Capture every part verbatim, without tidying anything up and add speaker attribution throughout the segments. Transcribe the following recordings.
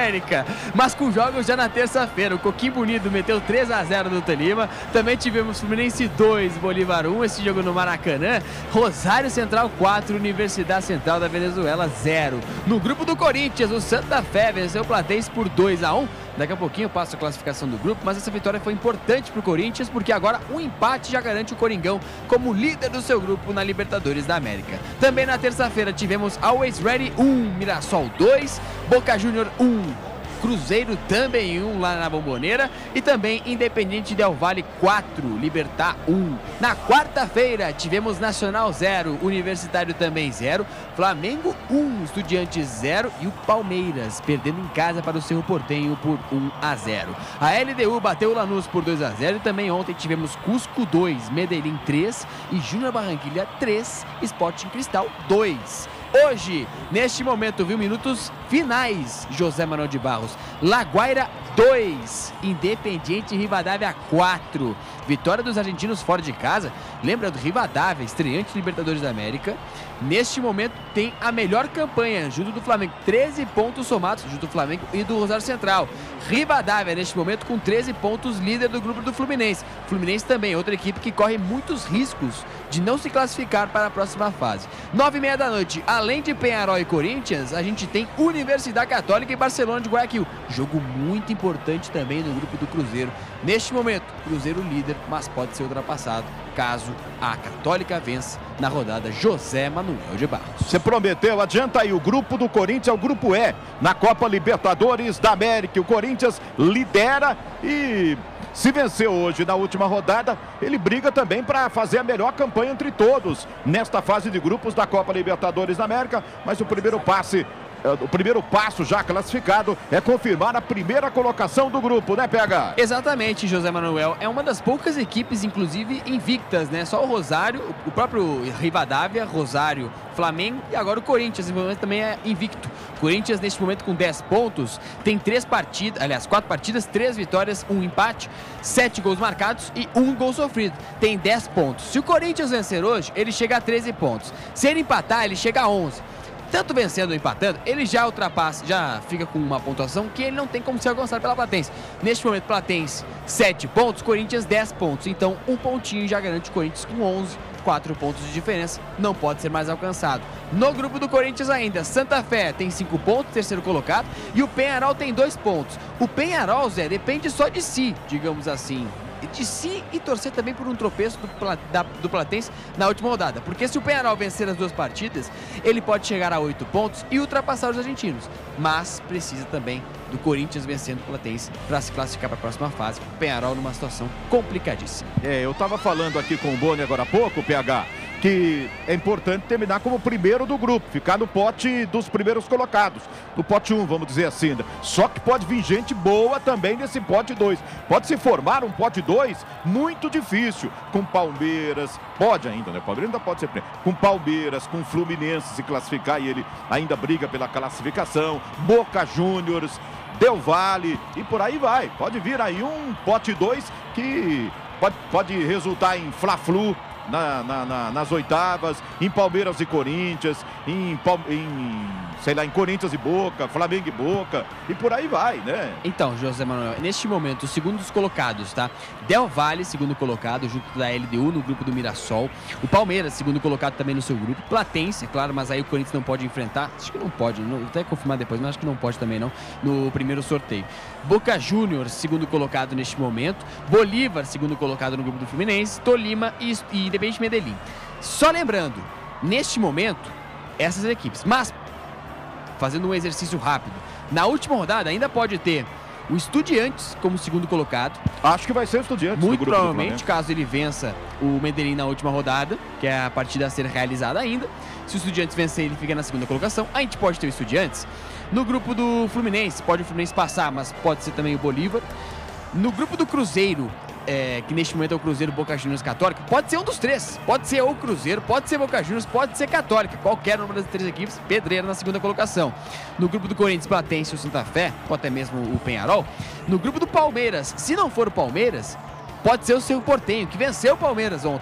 Speaker 1: América. Mas com jogos já na terça-feira, o Coquimbo Unido meteu três a zero no Tolima. Também tivemos Fluminense dois, Bolívar um, esse jogo no Maracanã. Rosário Central quatro, Universidade Central da Venezuela zero. No grupo do Corinthians, o Santa Fé venceu o Platense por dois a um. Daqui a pouquinho eu passo a classificação do grupo, mas essa vitória foi importante para o Corinthians, porque agora um empate já garante o Coringão como líder do seu grupo na Libertadores da América. Também na terça-feira tivemos Always Ready um, Mirassol dois, Boca Júnior um, Cruzeiro também um lá na Bomboneira e também Independiente Del Valle quatro, Libertad um. Na quarta-feira tivemos Nacional zero, Universitário também zero, Flamengo um, Estudiantes zero e o Palmeiras perdendo em casa para o Cerro Porteño por um a zero. A L D U bateu o Lanús por dois a zero e também ontem tivemos Cusco dois, Medellín três e Júnior Barranquilla três, Sporting Cristal dois. Hoje, neste momento, viu, minutos finais, José Manuel de Barros. Laguaira dois, Independiente Rivadavia quatro. Vitória dos argentinos fora de casa. Lembra do Rivadavia, estreante Libertadores da América. Neste momento tem a melhor campanha, junto do Flamengo, treze pontos somados, junto do Flamengo e do Rosário Central. Rivadavia, neste momento, com treze pontos, líder do grupo do Fluminense. Fluminense também, outra equipe que corre muitos riscos de não se classificar para a próxima fase. Nove e meia da noite, além de Peñarol e Corinthians, a gente tem Universidade Católica e Barcelona de Guayaquil. Jogo muito importante também no grupo do Cruzeiro. Neste momento, Cruzeiro líder, mas pode ser ultrapassado caso a Católica vença na rodada José Manuel de Barros.
Speaker 2: Você prometeu, adianta aí, o grupo do Corinthians é o grupo E na Copa Libertadores da América. O Corinthians lidera e se venceu hoje na última rodada, ele briga também para fazer a melhor campanha entre todos nesta fase de grupos da Copa Libertadores da América, mas o primeiro passe O primeiro passo já classificado é confirmar a primeira colocação do grupo, né, P H?
Speaker 1: Exatamente, José Manuel. É uma das poucas equipes, inclusive, invictas, né? Só o Rosário, o próprio Rivadavia, Rosário, Flamengo e agora o Corinthians, nesse momento também é invicto. Corinthians, neste momento, com dez pontos, tem três partidas, aliás, quatro partidas, três vitórias, um empate, sete gols marcados e um gol sofrido. Tem dez pontos. Se o Corinthians vencer hoje, ele chega a treze pontos. Se ele empatar, ele chega a onze. Tanto vencendo ou empatando, ele já ultrapassa, já fica com uma pontuação que ele não tem como se alcançar pela Platense. Neste momento, Platense sete pontos, Corinthians dez pontos. Então, um pontinho já garante o Corinthians com onze, quatro pontos de diferença, não pode ser mais alcançado. No grupo do Corinthians ainda, Santa Fé tem cinco pontos, terceiro colocado, e o Peñarol tem dois pontos. O Peñarol, Zé, depende só de si, digamos assim. De si e torcer também por um tropeço do, da, do Platense na última rodada. Porque se o Peñarol vencer as duas partidas, ele pode chegar a oito pontos e ultrapassar os argentinos. Mas precisa também do Corinthians vencendo o Platense para se classificar para a próxima fase. O Peñarol numa situação complicadíssima.
Speaker 2: É, eu estava falando aqui com o Boni agora há pouco, P H, que é importante terminar como primeiro do grupo, ficar no pote dos primeiros colocados, no pote um, vamos dizer assim. Só que pode vir gente boa também nesse pote dois. Pode se formar um pote dois muito difícil, com Palmeiras, pode ainda, né? Palmeiras ainda pode ser, com Palmeiras, com Fluminense se classificar e ele ainda briga pela classificação, Boca Juniors, Del Valle e por aí vai. Pode vir aí um pote dois que pode, pode resultar em Fla-Flu Na, na, na, nas oitavas, em Palmeiras e Corinthians, em, em, sei lá, em Corinthians e Boca, Flamengo e Boca, e por aí vai, né?
Speaker 1: Então, José Manuel, neste momento, os segundos colocados, tá? Del Valle, segundo colocado, junto da L D U, no grupo do Mirassol. O Palmeiras, segundo colocado também no seu grupo. Platense, claro, mas aí o Corinthians não pode enfrentar. Acho que não pode, não, vou até confirmar depois, mas acho que não pode também não, no primeiro sorteio. Boca Juniors, segundo colocado neste momento. Bolívar, segundo colocado no grupo do Fluminense. Tolima e, e Independente Medellín. Só lembrando, neste momento, essas equipes. Mas, fazendo um exercício rápido, na última rodada ainda pode ter o Estudiantes como segundo colocado.
Speaker 2: Acho que vai ser o Estudiantes.
Speaker 1: Muito provavelmente, caso ele vença o Medellín na última rodada, que é a partida a ser realizada ainda. Se o Estudiantes vencer, ele fica na segunda colocação. A gente pode ter o Estudiantes. No grupo do Fluminense, pode o Fluminense passar, mas pode ser também o Bolívar. No grupo do Cruzeiro, é, que neste momento é o Cruzeiro, Boca Juniors, Católica, pode ser um dos três. Pode ser o Cruzeiro, pode ser Boca Juniors, pode ser Católica. Qualquer uma das três equipes, pedreira na segunda colocação. No grupo do Corinthians, Platense e o Santa Fé, ou até mesmo o Peñarol. No grupo do Palmeiras, se não for o Palmeiras, pode ser o Cerro Porteño, que venceu o Palmeiras ontem.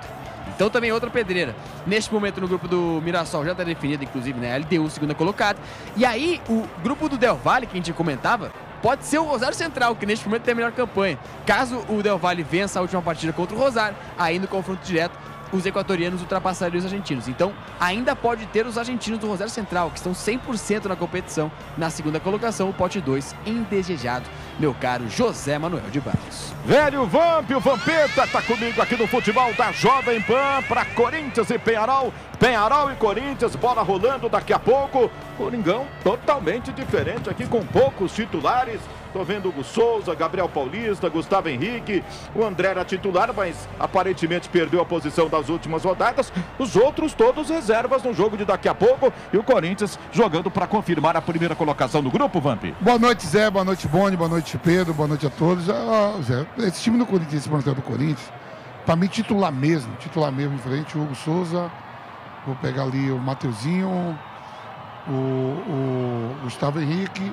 Speaker 1: Então também outra pedreira. Neste momento no grupo do Mirassol já está definido, inclusive, né? L D U, segunda colocada. E aí o grupo do Del Valle, que a gente comentava, pode ser o Rosário Central, que neste momento tem a melhor campanha. Caso o Del Valle vença a última partida contra o Rosário, aí no confronto direto, os equatorianos ultrapassariam os argentinos. Então, ainda pode ter os argentinos do Rosário Central, que estão cem por cento na competição. Na segunda colocação, o pote dois, indesejado, meu caro José Manuel de Barros.
Speaker 2: Velho Vamp, o Vampeta tá comigo aqui no futebol da Jovem Pan para Corinthians e Penharol. Penharol e Corinthians, bola rolando daqui a pouco. Coringão totalmente diferente aqui com poucos titulares. Tô vendo Hugo Souza, Gabriel Paulista, Gustavo Henrique. O André era titular, mas aparentemente perdeu a posição das últimas rodadas. Os outros todos reservas no jogo de daqui a pouco. E o Corinthians jogando para confirmar a primeira colocação do grupo, Vamp.
Speaker 3: Boa noite, Zé. Boa noite, Boni. Boa noite, Pedro. Boa noite a todos. Ah, Zé, esse time do Corinthians, esse plantel do Corinthians, para mim titular mesmo, titular mesmo em frente, o Hugo Souza. Vou pegar ali o Mateuzinho, o, o Gustavo Henrique,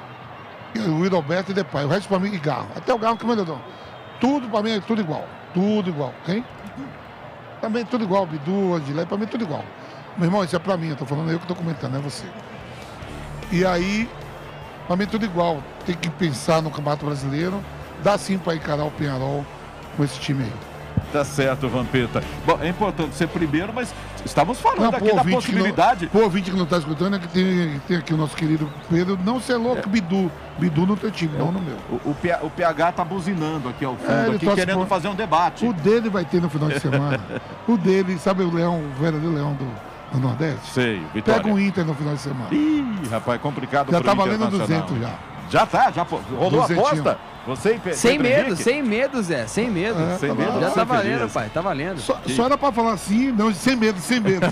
Speaker 3: o Will Alberto e Depay. O resto para mim e Garro. Até o Garro que melhorou. Tudo para mim é tudo igual. Tudo igual. Quem? Também tudo igual. Bidu, Adilé, para mim é tudo igual. Meu irmão, isso é para mim. Eu tô falando eu que tô comentando, não é você. E aí, para mim é tudo igual. Tem que pensar no Campeonato Brasileiro. Dá sim para encarar o Penharol com esse time aí.
Speaker 2: Tá certo, Vampeta. Bom, é importante ser primeiro, mas estávamos falando
Speaker 3: não,
Speaker 2: aqui da possibilidade.
Speaker 3: Pô, ouvinte que não está escutando é que tem, tem aqui o nosso querido Pedro. Não ser louco, é. Bidu. Bidu no teu time, é. não no meu.
Speaker 2: O, o, o P H tá buzinando aqui ao fundo, é, aqui, querendo por... fazer um debate.
Speaker 3: O dele vai ter no final de semana. O dele, sabe o Leão, o verdadeiro Leão do, do Nordeste?
Speaker 2: Sei, Vitória.
Speaker 3: Pega um Inter no final de semana.
Speaker 2: Ih, rapaz, complicado.
Speaker 3: Já tá valendo duzentos já.
Speaker 2: Já tá, já rolou a aposta? Você e
Speaker 1: Sem medo, Henrique? sem medo, Zé, sem medo.
Speaker 3: É,
Speaker 1: sem
Speaker 3: tá
Speaker 1: medo. Já tá valendo, pai, tá valendo.
Speaker 3: Só, só era pra falar assim, não, sem medo, sem medo.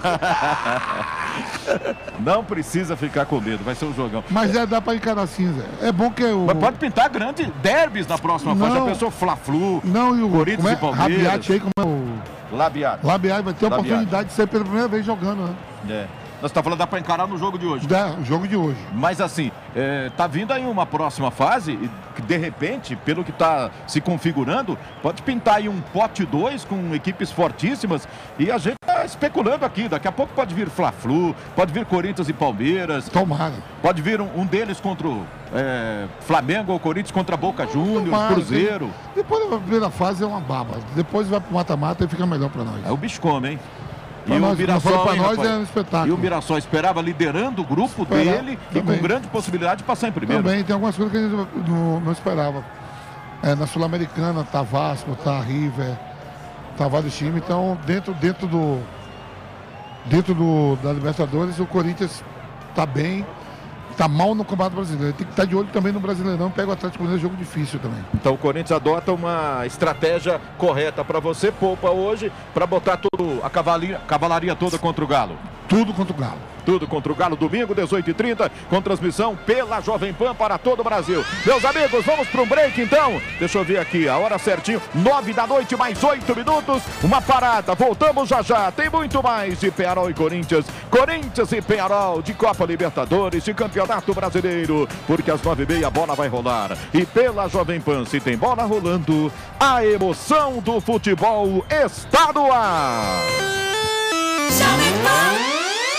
Speaker 2: Não precisa ficar com medo, vai ser um jogão.
Speaker 3: Mas é, dá pra encarar assim, Zé. É bom que o...
Speaker 2: Mas pode pintar grandes derbys na próxima fase. Já pensou Fla-Flu,
Speaker 3: não, e o
Speaker 2: Corinthians
Speaker 3: é?
Speaker 2: e Palmeiras.
Speaker 3: Rabiate aí, como é o...
Speaker 2: Labiate.
Speaker 3: Labiate vai ter a
Speaker 2: Labiate.
Speaker 3: oportunidade de sair pela primeira vez jogando, né?
Speaker 2: É. Nós estamos falando, dá para encarar no jogo de hoje.
Speaker 3: Dá, o jogo de hoje.
Speaker 2: Mas assim, é, tá vindo aí uma próxima fase e que de repente, pelo que está se configurando, pode pintar aí um pote dois com equipes fortíssimas e a gente tá especulando aqui. Daqui a pouco pode vir Fla-Flu, pode vir Corinthians e Palmeiras.
Speaker 3: Tomara.
Speaker 2: Pode vir um, um deles contra o é, Flamengo ou Corinthians contra Boca Juniors, Cruzeiro.
Speaker 3: Depois da primeira fase é uma baba. Depois vai pro mata-mata e fica melhor para nós.
Speaker 2: É o bicho come, hein?
Speaker 3: Pra
Speaker 2: e
Speaker 3: nós,
Speaker 2: o Mirassol,
Speaker 3: pra
Speaker 2: hein,
Speaker 3: nós
Speaker 2: rapaz?
Speaker 3: é um espetáculo.
Speaker 2: E o Mirassol esperava liderando o grupo Esperar, dele também. E com grande possibilidade de passar em primeiro.
Speaker 3: Também tem algumas coisas que a gente não, não esperava. É, na Sul-Americana tá Vasco, tá River, tá vários times. Então, dentro, dentro do dentro do, da Libertadores, o Corinthians tá bem. Tá mal no Campeonato Brasileiro. Tem que estar de olho também no Brasileirão. Pega o Atlético Mineiro, jogo difícil também.
Speaker 2: Então o Corinthians adota uma estratégia correta para você. Poupa hoje para botar tudo, a cavalaria, cavalaria toda contra o Galo.
Speaker 3: Tudo contra o Galo.
Speaker 2: Tudo contra o Galo, domingo, dezoito e trinta, com transmissão pela Jovem Pan para todo o Brasil. Meus amigos, vamos para um break então? Deixa eu ver aqui, a hora certinho, nove da noite, mais oito minutos, uma parada, voltamos já já. Tem muito mais de Penharol e Corinthians, Corinthians e Penharol, de Copa Libertadores, de Campeonato Brasileiro, porque às nove e meia a bola vai rolar. E pela Jovem Pan, se tem bola rolando, a emoção do futebol está no ar.
Speaker 4: Jovem Pan.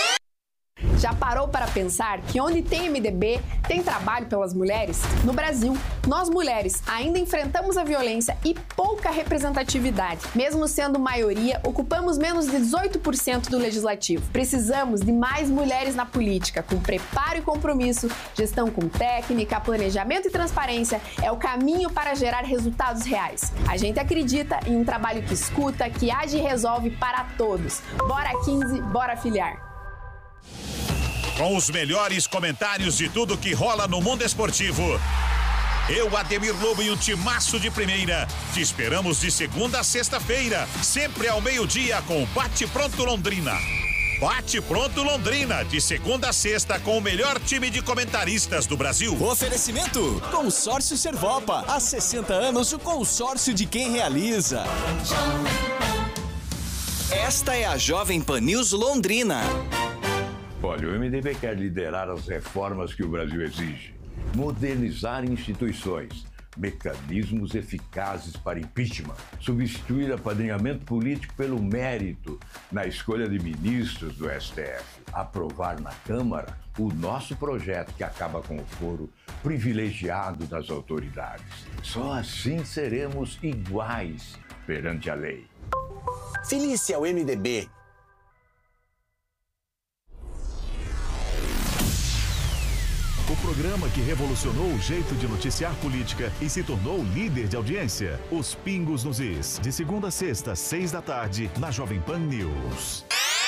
Speaker 4: Já parou para pensar que onde tem M D B, tem trabalho pelas mulheres? No Brasil, nós mulheres ainda enfrentamos a violência e pouca representatividade. Mesmo sendo maioria, ocupamos menos de dezoito por cento do legislativo. Precisamos de mais mulheres na política, com preparo e compromisso, gestão com técnica, planejamento e transparência é o caminho para gerar resultados reais. A gente acredita em um trabalho que escuta, que age e resolve para todos. Bora quinze, bora filiar!
Speaker 5: Com os melhores comentários de tudo que rola no mundo esportivo. Eu, Ademir Lobo e um timaço de primeira. Te esperamos de segunda a sexta-feira, sempre ao meio-dia com Bate Pronto Londrina. Bate Pronto Londrina, de segunda a sexta com o melhor time de comentaristas do Brasil.
Speaker 6: Oferecimento: Consórcio Servopa. Há sessenta anos, o consórcio de quem realiza. Esta é a Jovem Pan News Londrina.
Speaker 7: Olha, o M D B quer liderar as reformas que o Brasil exige, modernizar instituições, mecanismos eficazes para impeachment, substituir apadrinhamento político pelo mérito na escolha de ministros do S T F, aprovar na Câmara o nosso projeto que acaba com o foro privilegiado das autoridades. Só assim seremos iguais perante a lei.
Speaker 6: Filie-se ao M D B.
Speaker 8: O programa que revolucionou o jeito de noticiar política e se tornou líder de audiência. Os Pingos nos Is. De segunda a sexta, seis da tarde, na Jovem Pan News.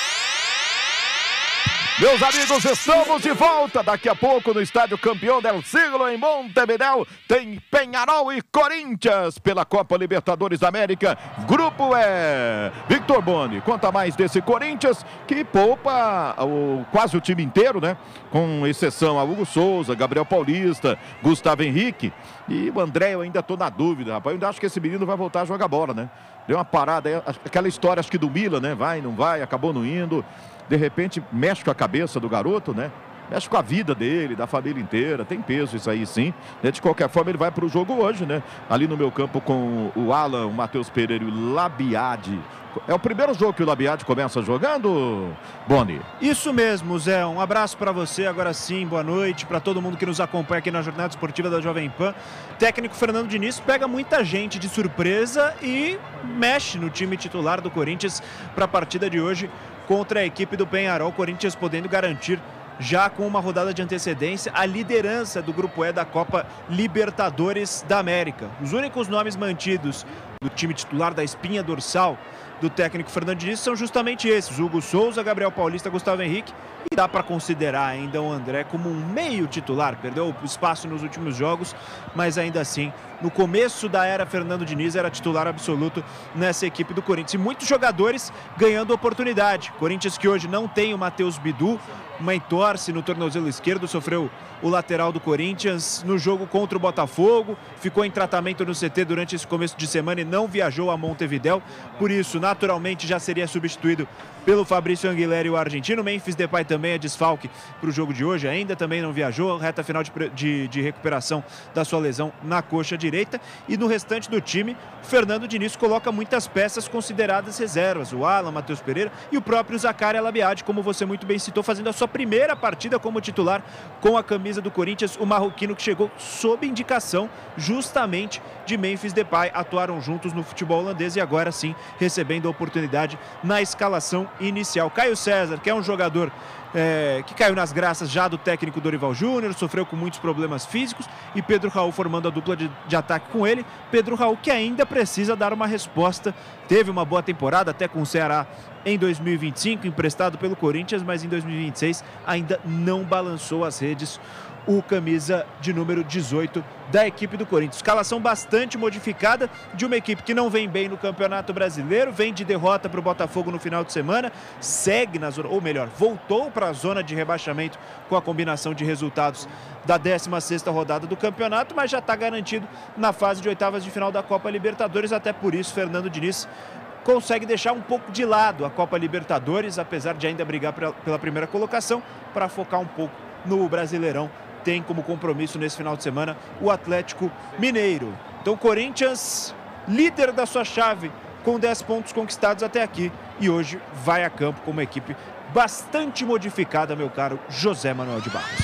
Speaker 2: Meus amigos, estamos de volta. Daqui a pouco no Estádio Campeão del Siglo, em Montevidéu, tem Peñarol e Corinthians pela Copa Libertadores da América. Grupo E. Victor Boni, conta mais desse Corinthians que poupa o, quase o time inteiro, né? Com exceção a Hugo Souza, Gabriel Paulista, Gustavo Henrique. E o André, eu ainda tô na dúvida, rapaz. Eu ainda acho que esse menino vai voltar a jogar bola, né? Deu uma parada aí, aquela história, acho que do Milan, né? Vai, não vai, acabou não indo. De repente, mexe com a cabeça do garoto, né? Mexe com a vida dele, da família inteira. Tem peso isso aí, sim. De qualquer forma, ele vai para o jogo hoje, né? Ali no meu campo com o Alan, o Matheus Pereira e o Labiade. É o primeiro jogo que o Labiade começa jogando, Boni?
Speaker 9: Isso mesmo, Zé. Um abraço para você. Agora sim, boa noite para todo mundo que nos acompanha aqui na Jornada Esportiva da Jovem Pan. Técnico Fernando Diniz pega muita gente de surpresa e mexe no time titular do Corinthians para a partida de hoje contra a equipe do Peñarol. Corinthians podendo garantir, já com uma rodada de antecedência, a liderança do Grupo E da Copa Libertadores da América. Os únicos nomes mantidos do time titular da espinha dorsal do técnico Fernando Diniz são justamente esses: Hugo Souza, Gabriel Paulista, Gustavo Henrique. E dá para considerar ainda o André como um meio titular. Perdeu espaço nos últimos jogos, mas ainda assim, no começo da era Fernando Diniz, era titular absoluto nessa equipe do Corinthians. E muitos jogadores ganhando oportunidade. Corinthians que hoje não tem o Matheus Bidu, uma entorse no tornozelo esquerdo, sofreu o lateral do Corinthians no jogo contra o Botafogo, ficou em tratamento no C T durante esse começo de semana e não viajou a Montevidéu, por isso naturalmente já seria substituído pelo Fabrício Anguilera, o argentino. Memphis Depay também é desfalque para o jogo de hoje, ainda também não viajou, reta final de, de, de recuperação da sua lesão na coxa direita. E no restante do time, Fernando Diniz coloca muitas peças consideradas reservas, o Alan, Matheus Pereira e o próprio Zaccaria Labiade, como você muito bem citou, fazendo a sua primeira partida como titular com a camisa do Corinthians, o marroquino que chegou sob indicação justamente de Memphis Depay. Atuaram juntos no futebol holandês e agora sim recebendo a oportunidade na escalação inicial. Caio César, que é um jogador é, que caiu nas graças já do técnico Dorival Júnior, sofreu com muitos problemas físicos, e Pedro Raul formando a dupla de, de ataque com ele. Pedro Raul que ainda precisa dar uma resposta, teve uma boa temporada até com o Ceará em dois mil e vinte e cinco, emprestado pelo Corinthians, mas em dois mil e vinte e seis ainda não balançou as redes o camisa de número dezoito da equipe do Corinthians. Escalação bastante modificada de uma equipe que não vem bem no Campeonato Brasileiro, vem de derrota para o Botafogo no final de semana, segue na zona, ou melhor, voltou para a zona de rebaixamento com a combinação de resultados da décima sexta rodada do campeonato, mas já está garantido na fase de oitavas de final da Copa Libertadores. Até por isso, Fernando Diniz consegue deixar um pouco de lado a Copa Libertadores, apesar de ainda brigar pela primeira colocação, para focar um pouco no Brasileirão. Tem como compromisso nesse final de semana o Atlético Mineiro. Então, Corinthians, líder da sua chave, com dez pontos conquistados até aqui, e hoje vai a campo com uma equipe bastante modificada, meu caro José Manuel de Barros.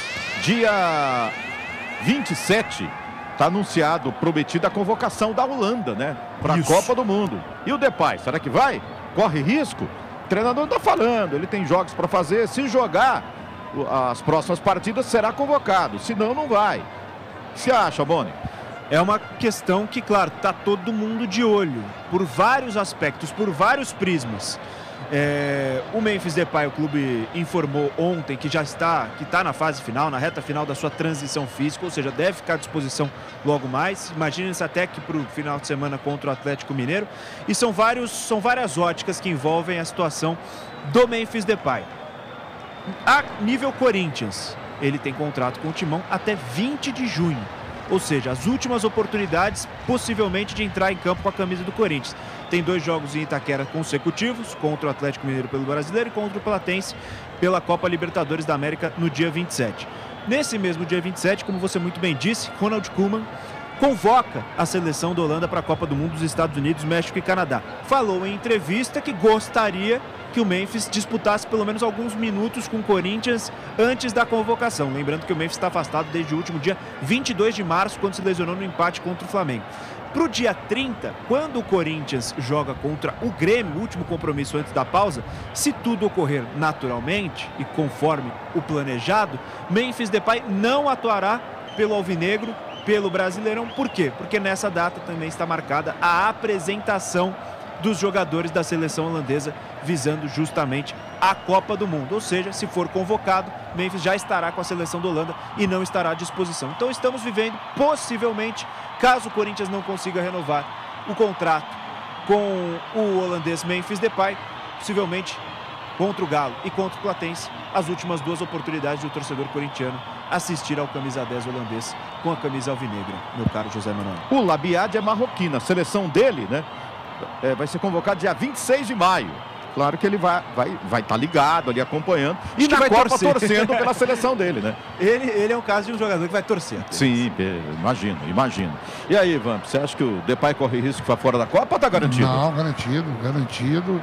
Speaker 2: Dia vinte e sete, está anunciado, prometida a convocação da Holanda, né? Para a Copa do Mundo. E o Depay, será que vai? Corre risco? O treinador está falando, ele tem jogos para fazer, se jogar as próximas partidas será convocado, senão não vai. O que você acha, Boni?
Speaker 9: É uma questão que, claro, está todo mundo de olho, por vários aspectos, por vários prismas. É, o Memphis Depay, o clube informou ontem que já está, que está na fase final, na reta final da sua transição física, ou seja, deve ficar à disposição logo mais. Imaginem-se até que para o final de semana contra o Atlético Mineiro. E são, vários, são várias óticas que envolvem a situação do Memphis Depay. A nível Corinthians, ele tem contrato com o Timão até vinte de junho. Ou seja, as últimas oportunidades possivelmente de entrar em campo com a camisa do Corinthians. Tem dois jogos em Itaquera consecutivos, contra o Atlético Mineiro pelo Brasileiro e contra o Platense pela Copa Libertadores da América no dia vinte e sete. Nesse mesmo dia vinte e sete, como você muito bem disse, Ronald Koeman convoca a seleção da Holanda para a Copa do Mundo dos Estados Unidos, México e Canadá. Falou em entrevista que gostaria que o Memphis disputasse pelo menos alguns minutos com o Corinthians antes da convocação. Lembrando que o Memphis está afastado desde o último dia vinte e dois de março, quando se lesionou no empate contra o Flamengo. Para o dia trinta, quando o Corinthians joga contra o Grêmio, o último compromisso antes da pausa, se tudo ocorrer naturalmente e conforme o planejado, Memphis Depay não atuará pelo Alvinegro, pelo Brasileirão. Por quê? Porque nessa data também está marcada a apresentação dos jogadores da seleção holandesa visando justamente a Copa do Mundo. Ou seja, se for convocado, Memphis já estará com a seleção da Holanda e não estará à disposição. Então estamos vivendo, possivelmente, caso o Corinthians não consiga renovar o contrato com o holandês Memphis Depay, possivelmente contra o Galo e contra o Platense, as últimas duas oportunidades do torcedor corintiano assistir ao camisa dez holandês com a camisa alvinegra, meu caro José Manuel.
Speaker 2: O Labiad é marroquino, a seleção dele, né, é, vai ser convocado dia vinte e seis de maio. Claro que ele vai estar vai, vai tá ligado ali, acompanhando. E na Copa torcer. torcendo pela seleção dele, né?
Speaker 9: Ele, ele é um caso de um jogador que vai torcer.
Speaker 2: Sim, imagino, imagino. E aí, Ivan, você acha que o Depay corre risco de ficar fora da Copa ou tá garantido?
Speaker 3: Não, garantido, garantido.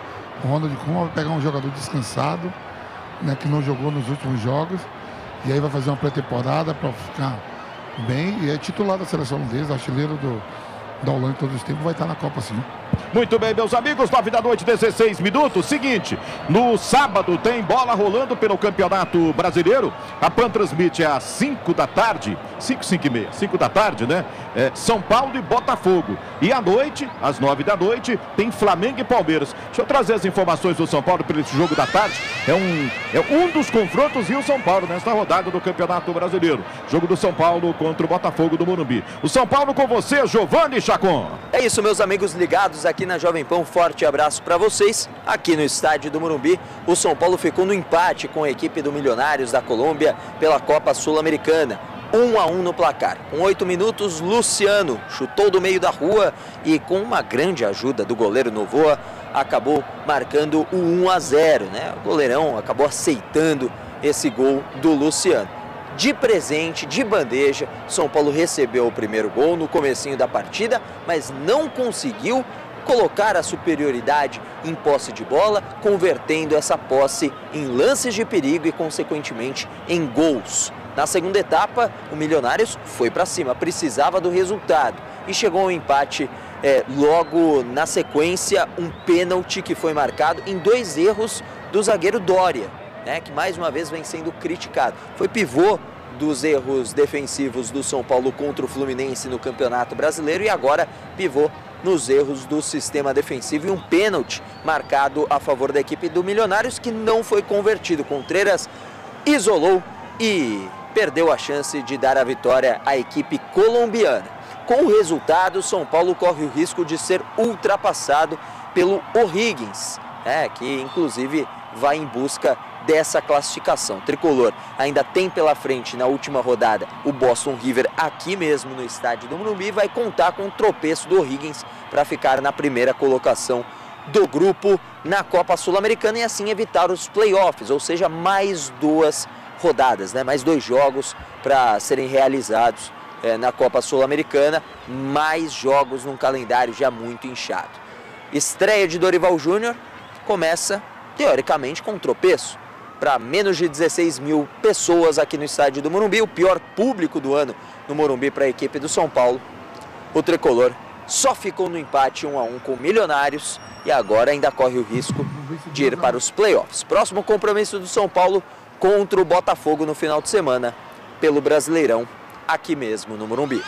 Speaker 3: O Ronald Koeman vai pegar um jogador descansado, né, que não jogou nos últimos jogos, e aí vai fazer uma pré-temporada para ficar bem, e é titular da seleção holandesa, artilheiro do, da Holanda todos os tempos, vai estar na Copa sim.
Speaker 2: Muito bem, meus amigos, nove da noite, dezesseis minutos. Seguinte, no sábado tem bola rolando pelo Campeonato Brasileiro. A Pan transmite às cinco da tarde, cinco, cinco e meia, cinco da tarde, né? É, São Paulo e Botafogo. E à noite, às nove da noite, tem Flamengo e Palmeiras. Deixa eu trazer as informações do São Paulo para esse jogo da tarde. É um, é um dos confrontos Rio-São Paulo nesta rodada do Campeonato Brasileiro. Jogo do São Paulo contra o Botafogo do Morumbi. O São Paulo com você, Giovanni Chacon.
Speaker 10: É isso, meus amigos ligados aqui na Jovem Pan, um forte abraço para vocês. Aqui no estádio do Morumbi, o São Paulo ficou no empate com a equipe do Milionários da Colômbia pela Copa Sul-Americana. um a um no placar. Com oito minutos, Luciano chutou do meio da rua e com uma grande ajuda do goleiro Novoa, acabou marcando o um a zero, né? O goleirão acabou aceitando esse gol do Luciano. De presente, de bandeja, São Paulo recebeu o primeiro gol no comecinho da partida, mas não conseguiu colocar a superioridade em posse de bola, convertendo essa posse em lances de perigo e, consequentemente, em gols. Na segunda etapa, o Milionários foi para cima, precisava do resultado e chegou ao empate é, logo na sequência, um pênalti que foi marcado em dois erros do zagueiro Dória, né, que mais uma vez vem sendo criticado. Foi pivô dos erros defensivos do São Paulo contra o Fluminense no Campeonato Brasileiro e agora pivô nos erros do sistema defensivo e um pênalti marcado a favor da equipe do Milionários que não foi convertido. Contreras isolou e perdeu a chance de dar a vitória à equipe colombiana. Com o resultado, São Paulo corre o risco de ser ultrapassado pelo O'Higgins, é, que inclusive vai em busca dessa classificação. O tricolor ainda tem pela frente na última rodada o Boston River aqui mesmo no estádio do Morumbi e vai contar com o tropeço do O'Higgins para ficar na primeira colocação do grupo na Copa Sul-Americana e assim evitar os playoffs, ou seja, mais duas rodadas, né? Mais dois jogos para serem realizados é, na Copa Sul-Americana, mais jogos num calendário já muito inchado. Estreia de Dorival Júnior começa, teoricamente, com um tropeço. Para menos de dezesseis mil pessoas aqui no estádio do Morumbi, o pior público do ano no Morumbi para a equipe do São Paulo. O tricolor só ficou no empate um a um com o Milionários e agora ainda corre o risco de ir para os playoffs. Próximo compromisso do São Paulo contra o Botafogo no final de semana pelo Brasileirão, aqui mesmo no Morumbi.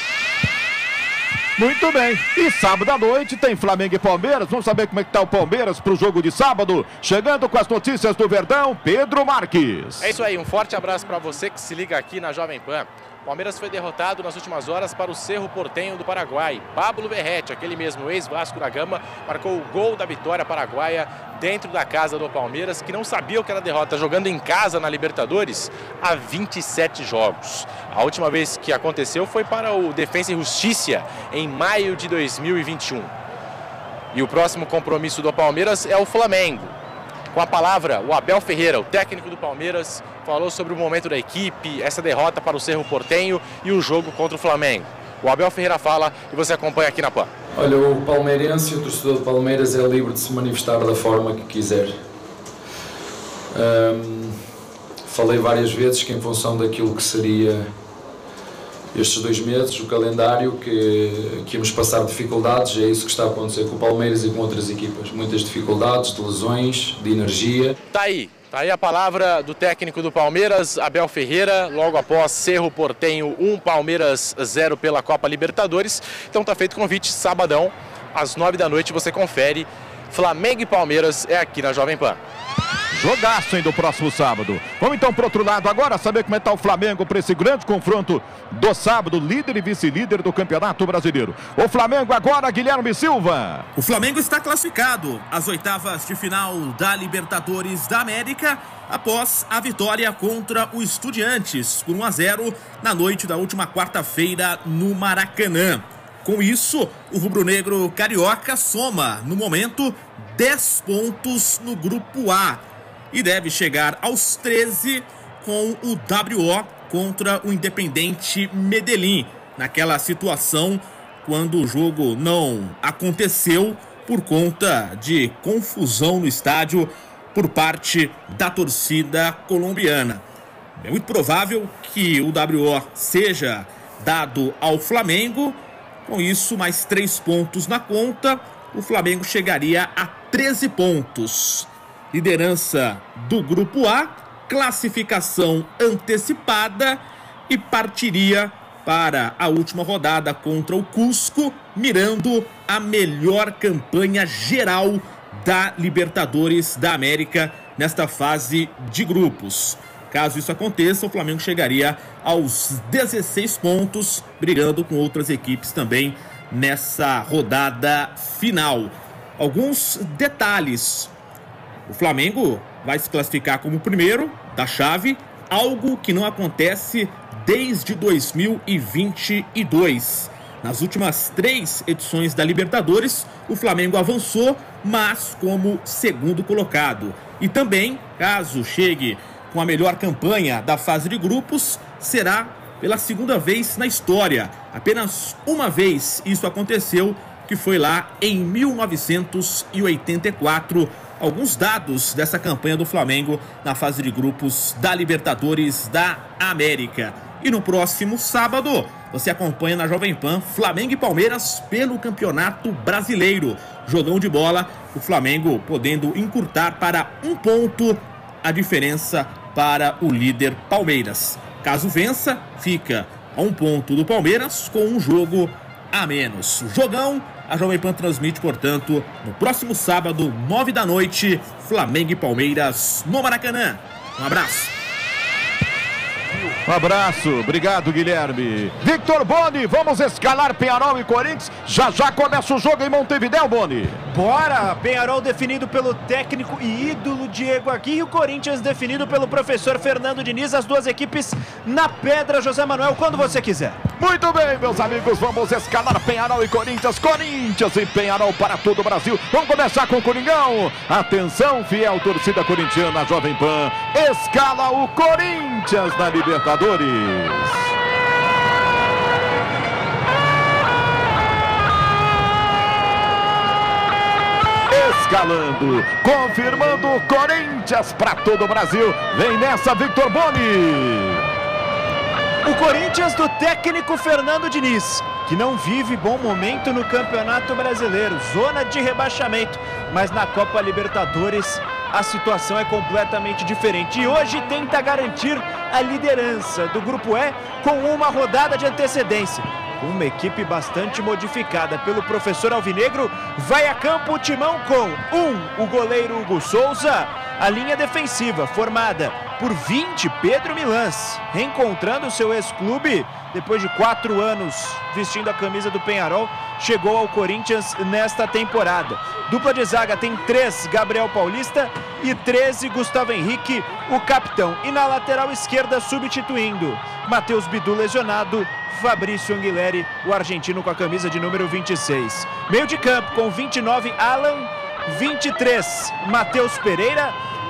Speaker 2: Muito bem, e sábado à noite tem Flamengo e Palmeiras. Vamos saber como é que tá o Palmeiras para o jogo de sábado. Chegando com as notícias do Verdão, Pedro Marques.
Speaker 11: É isso aí, um forte abraço para você que se liga aqui na Jovem Pan. Palmeiras foi derrotado nas últimas horas para o Cerro Porteño do Paraguai. Pablo Berretti, aquele mesmo ex-Vasco da Gama, marcou o gol da vitória paraguaia dentro da casa do Palmeiras, que não sabia o que era derrota, jogando em casa na Libertadores há vinte e sete jogos. A última vez que aconteceu foi para o Defensa e Justiça em maio de dois mil e vinte e um. E o próximo compromisso do Palmeiras é o Flamengo. Com a palavra, o Abel Ferreira, o técnico do Palmeiras, falou sobre o momento da equipe, essa derrota para o Cerro Porteño e o jogo contra o Flamengo. O Abel Ferreira fala e você acompanha aqui na P A N.
Speaker 12: Olha, o palmeirense, o torcedor do Palmeiras é livre de se manifestar da forma que quiser. Um, falei várias vezes que em função daquilo que seria estes dois meses, o calendário, que, que íamos passar dificuldades, é isso que está a acontecer com o Palmeiras e com outras equipas. Muitas dificuldades, de lesões, de energia.
Speaker 11: Tá aí. Tá aí a palavra do técnico do Palmeiras, Abel Ferreira, logo após Cerro Porteño um, Palmeiras zero pela Copa Libertadores. Então tá feito o convite, sabadão, às nove da noite, você confere. Flamengo e Palmeiras é aqui na Jovem Pan.
Speaker 2: Jogaço, hein, do próximo sábado. Vamos então para outro lado agora, saber como é que tá o Flamengo para esse grande confronto do sábado, líder e vice-líder do Campeonato Brasileiro. O Flamengo agora, Guilherme Silva.
Speaker 13: O Flamengo está classificado às oitavas de final da Libertadores da América após a vitória contra o Estudiantes por um a zero na noite da última quarta-feira no Maracanã. Com isso, o rubro-negro carioca soma, no momento, dez pontos no Grupo A e deve chegar aos treze com o W O contra o Independente Medellín, naquela situação quando o jogo não aconteceu por conta de confusão no estádio por parte da torcida colombiana. É muito provável que o W O seja dado ao Flamengo. Com isso, mais três pontos na conta, o Flamengo chegaria a treze pontos. Liderança do Grupo A, classificação antecipada e partiria para a última rodada contra o Cusco, mirando a melhor campanha geral da Libertadores da América nesta fase de grupos. Caso isso aconteça, o Flamengo chegaria aos dezesseis pontos, brigando com outras equipes também nessa rodada final. Alguns detalhes. O Flamengo vai se classificar como primeiro da chave, algo que não acontece desde dois mil e vinte e dois. Nas últimas três edições da Libertadores, o Flamengo avançou, mas como segundo colocado. E também, caso chegue com a melhor campanha da fase de grupos, será pela segunda vez na história. Apenas uma vez isso aconteceu, que foi lá em mil novecentos e oitenta e quatro. Alguns dados dessa campanha do Flamengo na fase de grupos da Libertadores da América. E no próximo sábado, você acompanha na Jovem Pan Flamengo e Palmeiras pelo Campeonato Brasileiro. Jogão de bola, o Flamengo podendo encurtar para um ponto a diferença para o líder Palmeiras. Caso vença, fica a um ponto do Palmeiras com um jogo a menos. Jogão, a Jovem Pan transmite, portanto, no próximo sábado, nove da noite, Flamengo e Palmeiras no Maracanã. Um abraço.
Speaker 2: Um abraço, obrigado, Guilherme. Victor Boni, vamos escalar Peñarol e Corinthians. Já já começa o jogo em Montevidéu, Boni.
Speaker 9: Bora! Peñarol definido pelo técnico e ídolo Diego Aguirre, o Corinthians definido pelo professor Fernando Diniz. As duas equipes na pedra, José Manuel, quando você quiser.
Speaker 2: Muito bem, meus amigos, vamos escalar Peñarol e Corinthians. Corinthians e Peñarol para todo o Brasil. Vamos começar com o Coringão. Atenção, fiel torcida corintiana, Jovem Pan. Escala o Corinthians na Libertadores. Escalando, confirmando o Corinthians para todo o Brasil. Vem nessa, Victor Boni.
Speaker 9: O Corinthians do técnico Fernando Diniz, que não vive bom momento no Campeonato Brasileiro, zona de rebaixamento, mas na Copa Libertadores a situação é completamente diferente e hoje tenta garantir a liderança do Grupo E com uma rodada de antecedência. Uma equipe bastante modificada pelo professor Alvinegro, vai a campo o timão com um, o goleiro Hugo Souza, a linha defensiva formada por vinte, Pedro Milans, reencontrando seu ex-clube depois de quatro anos vestindo a camisa do Peñarol, chegou ao Corinthians nesta temporada. Dupla de zaga tem três, Gabriel Paulista, e treze, Gustavo Henrique, o capitão. E na lateral esquerda, substituindo Matheus Bidu lesionado, Fabrício Anguilleri, o argentino com a camisa de número vinte e seis. Meio de campo com vinte e nove, Alan, vinte e três, Matheus Pereira,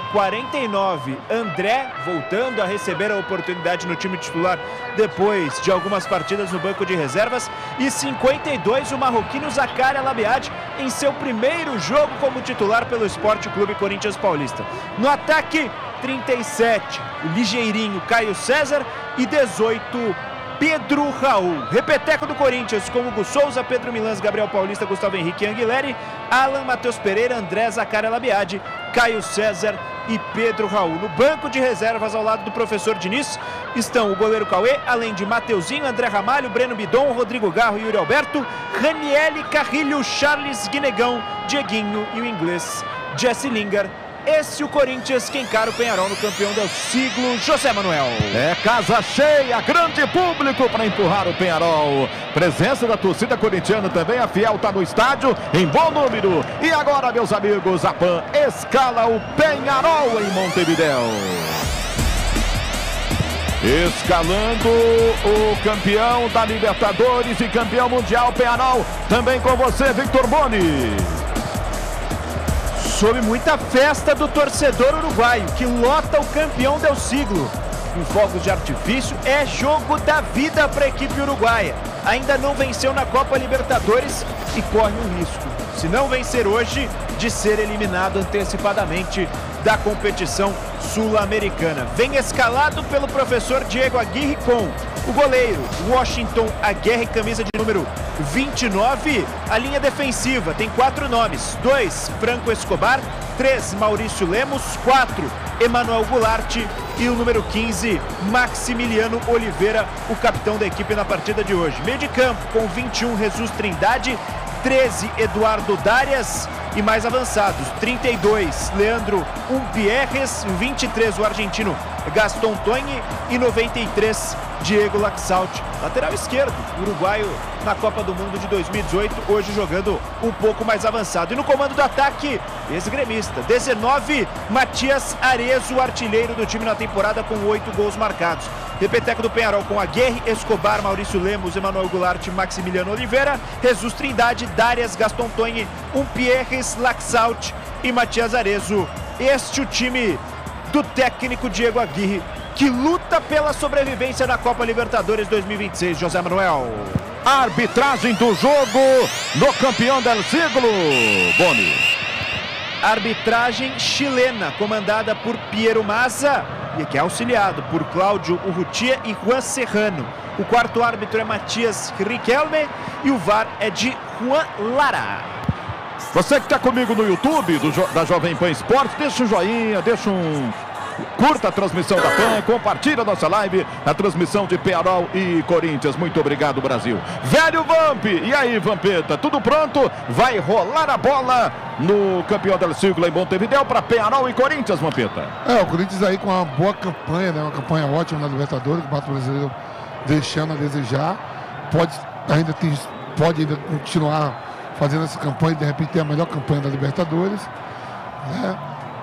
Speaker 9: quarenta e nove, André voltando a receber a oportunidade no time titular depois de algumas partidas no banco de reservas. E cinquenta e dois, o marroquino Zakaria Labiad em seu primeiro jogo como titular pelo Sport Clube Corinthians Paulista. No ataque, trinta e sete, o ligeirinho Caio César e dezoito, Pedro Raul. Repeteco do Corinthians com Hugo Souza, Pedro Milans, Gabriel Paulista, Gustavo Henrique Anguilleri, Alan, Matheus Pereira, André, Zakaria Labiad, Caio César e Pedro Raul. No banco de reservas, ao lado do professor Diniz, estão o goleiro Cauê, além de Mateuzinho, André Ramalho, Breno Bidon, Rodrigo Garro e Yuri Alberto, Raniele Carrilho, Charles Guinegão, Dieguinho e o inglês Jesse Lingard. Esse o Corinthians que encara o Penharol no campeão do siglo, José Manuel.
Speaker 2: É casa cheia, grande público para empurrar o Penharol. Presença da torcida corintiana também, a Fiel está no estádio em bom número. E agora, meus amigos, a PAN escala o Penharol em Montevidéu. Escalando o campeão da Libertadores e campeão mundial Penharol. Também com você, Victor Boni.
Speaker 9: Sob muita festa do torcedor uruguaio, que lota o campeão del siglo. Com fogos de artifício, é jogo da vida para a equipe uruguaia. Ainda não venceu na Copa Libertadores e corre o risco, se não vencer hoje, de ser eliminado antecipadamente da competição sul-americana. Vem escalado pelo professor Diego Aguirre com o goleiro Washington Aguirre, camisa de número vinte e nove. A linha defensiva tem quatro nomes: dois, Franco Escobar; três, Maurício Lemos; quatro, Emanuel Goulart; e o número quinze, Maximiliano Oliveira, o capitão da equipe na partida de hoje. Meio de campo com vinte e um, Jesus Trindade; treze, Eduardo Darias; e mais avançados, trinta e dois, Leandro Umpierres; vinte e três, o argentino Gaston Togne; e noventa e três, Diego Laxalt, lateral esquerdo, uruguaio na Copa do Mundo de dois mil e dezoito, hoje jogando um pouco mais avançado. E no comando do ataque, ex-gremista, dezenove, Matias Arezzo, artilheiro do time na temporada com oito gols marcados. Repeteco do Penharol com Aguirre, Escobar, Maurício Lemos, Emanuel Goulart, Maximiliano Oliveira, Jesus Trindade, Darias, Gaston Togne, Umpierres, Laxalt e Matias Arezzo. Este o time do técnico Diego Aguirre, que luta pela sobrevivência na Copa Libertadores dois mil e vinte e seis. José Manuel.
Speaker 2: Arbitragem do jogo no campeão del siglo, Boni.
Speaker 9: Arbitragem chilena, comandada por Piero Massa, e que é auxiliado por Cláudio Urrutia e Juan Serrano. O quarto árbitro é Matias Riquelme e o V A R é de Juan Lara.
Speaker 2: Você que está comigo no YouTube do, da Jovem Pan Esportes, deixa um joinha, deixa um... curta a transmissão da PAN, compartilha a nossa live, a transmissão de Penharol e Corinthians. Muito obrigado, Brasil. Velho Vamp, e aí, Vampeta, tudo pronto? Vai rolar a bola no campeão del siglo em Montevidéu para Penharol e Corinthians, Vampeta.
Speaker 3: É, o Corinthians aí com uma boa campanha, né? Uma campanha ótima na Libertadores, o Campeonato Brasileiro deixando a desejar. Pode ainda, ter, pode ainda continuar fazendo essa campanha e de repente ter a melhor campanha da Libertadores, né?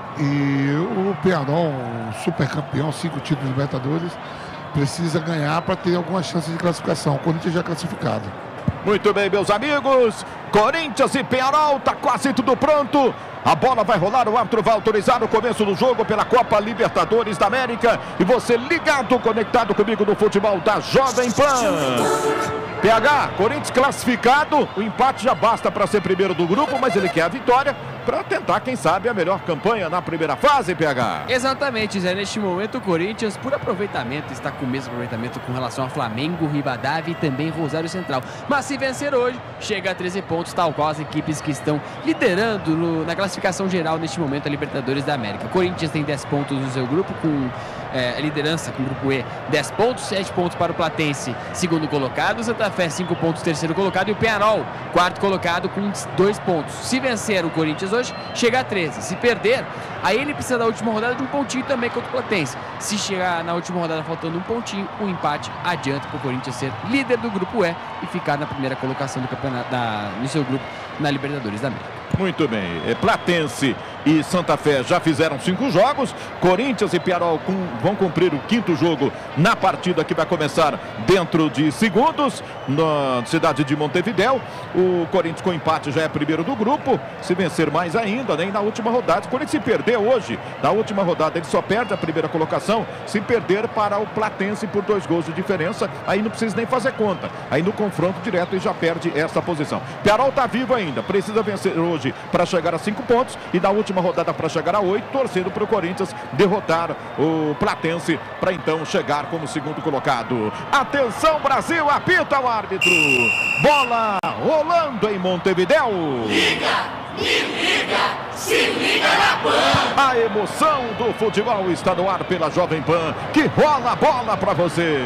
Speaker 3: E o Penharol, um super campeão, cinco títulos de Libertadores, precisa ganhar para ter alguma chance de classificação. O Corinthians já é classificado.
Speaker 2: Muito bem, meus amigos. Corinthians e Penharol, tá quase tudo pronto. A bola vai rolar, o árbitro vai autorizar o começo do jogo pela Copa Libertadores da América. E você ligado, conectado comigo no futebol da Jovem Pan. P H, Corinthians classificado, o empate já basta para ser primeiro do grupo, mas ele quer a vitória para tentar, quem sabe, a melhor campanha na primeira fase, P H.
Speaker 1: Exatamente, Zé. Neste momento, o Corinthians, por aproveitamento, está com o mesmo aproveitamento com relação a Flamengo, Rivadavia e também Rosário Central. Mas se vencer hoje, chega a treze pontos, tal qual as equipes que estão liderando no, na classificação geral neste momento a Libertadores da América. O Corinthians tem dez pontos no seu grupo, com é, liderança com o grupo E, dez pontos, sete pontos para o Platense, segundo colocado, o Santa Fé, cinco pontos, terceiro colocado, e o Penharol, quarto colocado, com dois pontos. Se vencer o Corinthians hoje, chega a treze. Se perder, aí ele precisa da última rodada de um pontinho também contra o Platense. Se chegar na última rodada faltando um pontinho, um empate adianta para o Corinthians ser líder do grupo E e ficar na primeira colocação do campeonato da, no seu grupo na Libertadores da América.
Speaker 2: Muito bem, é Platense e Santa Fé já fizeram cinco jogos. Corinthians e Peñarol com, vão cumprir o quinto jogo na partida que vai começar dentro de segundos na cidade de Montevidéu. O Corinthians com empate já é primeiro do grupo. Se vencer mais ainda, nem na última rodada. O Corinthians se perder hoje, na última rodada ele só perde a primeira colocação se perder para o Platense por dois gols de diferença. Aí não precisa nem fazer conta. Aí no confronto direto ele já perde essa posição. Peñarol está vivo ainda, precisa vencer hoje para chegar a cinco pontos e na última rodada para chegar a oito, torcendo para o Corinthians derrotar o Platense para então chegar como segundo colocado. Atenção Brasil, apita o árbitro. Bola rolando em Montevidéu.
Speaker 14: Liga! Me liga, se liga na Pan.
Speaker 2: A emoção do futebol está no ar pela Jovem Pan, que rola a bola pra você.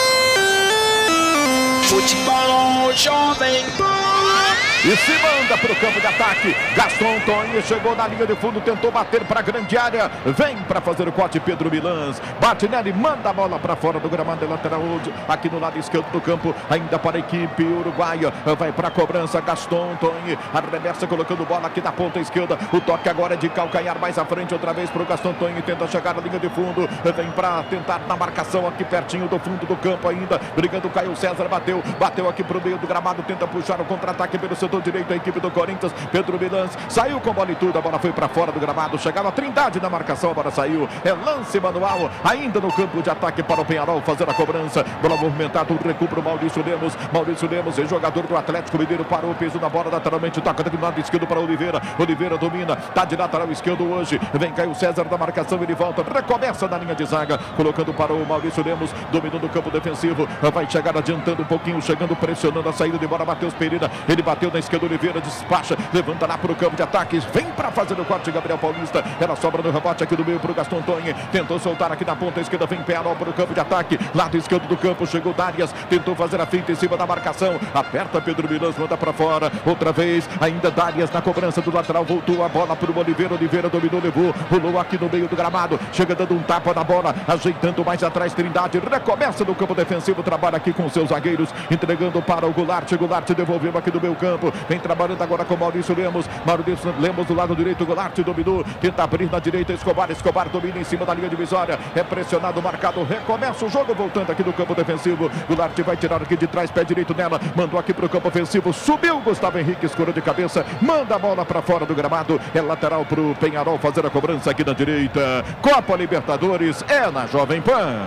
Speaker 14: Futebol Jovem Pan.
Speaker 2: E se manda para o campo de ataque. Gaston Antônio chegou na linha de fundo, tentou bater para a grande área. Vem para fazer o corte Pedro Milans. Bate nele, manda a bola para fora do gramado lateral. Aqui no lado esquerdo do campo, ainda para a equipe uruguaia. Vai para a cobrança Gaston Antônio. Arremessa colocando bola aqui na ponta esquerda. O toque agora é de calcanhar mais à frente. Outra vez para o Gaston Antônio. Tenta chegar na linha de fundo. Vem para tentar na marcação aqui pertinho do fundo do campo ainda. Brigando o Caio César. Bateu. Bateu aqui para o meio do gramado. Tenta puxar o contra-ataque pelo setor direito a equipe do Corinthians. Pedro Milans saiu com bola e tudo, a bola foi para fora do gramado, chegava a Trindade na marcação, a bola saiu, é lance manual, ainda no campo de ataque para o Peñarol fazer a cobrança, bola movimentada, o recuo para o Maurício Lemos, Maurício Lemos é jogador do Atlético Mineiro, parou o peso na bola lateralmente, toca do lado esquerdo para Oliveira, Oliveira domina, tá de lateral esquerdo hoje, vem Caio César da marcação, ele volta, recomeça na linha de zaga, colocando para o Maurício Lemos, dominando o campo defensivo, vai chegar adiantando um pouquinho, chegando, pressionando a saída de bola, Matheus Pereira, ele bateu na esquerda, Oliveira despacha, levanta lá para o campo de ataques, vem para fazer o corte Gabriel Paulista, ela sobra no rebote aqui do meio para o Gaston Antônio, tentou soltar aqui na ponta esquerda, vem Peñarol para o campo de ataque, lado esquerdo do campo, chegou Darias, tentou fazer a finta em cima da marcação, aperta Pedro Milans, manda para fora, outra vez, ainda Darias na cobrança do lateral, voltou a bola para o Oliveira, Oliveira dominou, levou, rolou aqui no meio do gramado, chega dando um tapa na bola, ajeitando mais atrás Trindade, recomeça no campo defensivo, trabalha aqui com seus zagueiros, entregando para o Goulart, Goulart devolveu aqui do meio campo, vem trabalhando agora com Maurício Lemos, Maurício Lemos do lado direito, Goulart dominou, tenta abrir na direita, Escobar, Escobar domina em cima da linha divisória, é pressionado, marcado, recomeça o jogo, voltando aqui do campo defensivo, Goulart vai tirar aqui de trás, pé direito nela, mandou aqui para o campo ofensivo, subiu Gustavo Henrique, escorou de cabeça, manda a bola para fora do gramado, é lateral para o Peñarol fazer a cobrança aqui na direita, Copa Libertadores é na Jovem Pan.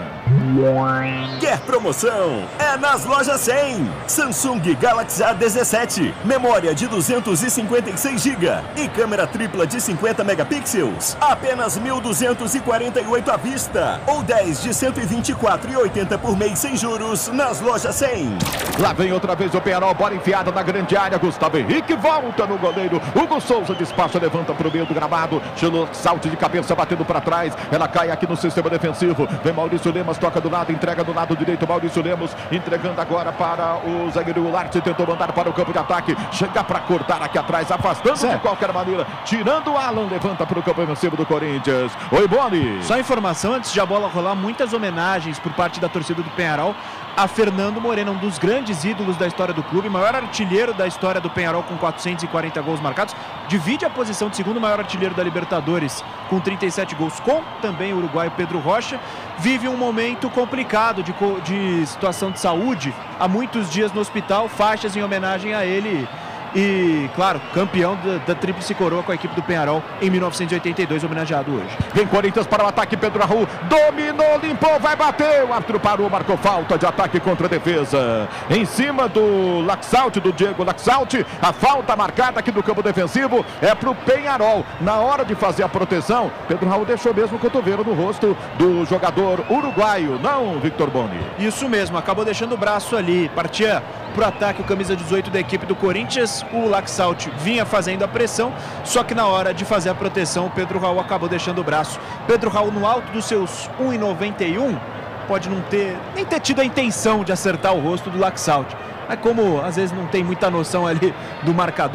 Speaker 6: Quer promoção? É nas lojas cem. Samsung Galaxy A dezessete, memória de duzentos e cinquenta e seis gigas e câmera tripla de cinquenta megapixels, apenas mil duzentos e quarenta e oito à vista ou dez de cento e vinte e quatro e oitenta por mês sem juros nas lojas cem.
Speaker 2: Lá vem outra vez o Peñarol, bola enfiada na grande área, Gustavo Henrique volta no goleiro, Hugo Souza despacha, levanta para o meio do gramado, tirou salto de cabeça, batendo para trás, ela cai aqui no sistema defensivo, vem Maurício Lemos, toca do lado, entrega do lado direito, Maurício Lemos, entregando agora para o zagueiro Goulart, tentou mandar para o campo de ataque, chega para cortar aqui atrás, afastando certo. De qualquer maneira, tirando o Alan, levanta para o campo defensivo do Corinthians. Oi, Boni.
Speaker 9: Só informação, antes de a bola rolar, muitas homenagens por parte da torcida do Peñarol a Fernando Moreno, um dos grandes ídolos da história do clube, maior artilheiro da história do Peñarol com quatrocentos e quarenta gols marcados, divide a posição de segundo maior artilheiro da Libertadores com trinta e sete gols, com também o uruguaio Pedro Rocha, vive um momento complicado de, de situação de saúde, há muitos dias no hospital, faixas em homenagem a ele. E, claro, campeão da, da Tríplice Coroa com a equipe do Peñarol em mil novecentos e oitenta e dois, homenageado hoje.
Speaker 2: Vem Corinthians para o ataque, Pedro Raul dominou, limpou, vai bater, o árbitro parou, marcou falta de ataque contra a defesa. Em cima do Laxalt, do Diego Laxalt, a falta marcada aqui do campo defensivo é para o Peñarol. Na hora de fazer a proteção, Pedro Raul deixou mesmo o cotovelo no rosto do jogador uruguaio, não, Victor Boni?
Speaker 9: Isso mesmo, acabou deixando o braço ali, partia para o ataque o camisa dezoito da equipe do Corinthians, o Laxalt vinha fazendo a pressão, só que na hora de fazer a proteção o Pedro Raul acabou deixando o braço. Pedro Raul no alto dos seus um e noventa e um pode não ter, nem ter tido a intenção de acertar o rosto do Laxalt, mas como às vezes não tem muita noção ali do marcador,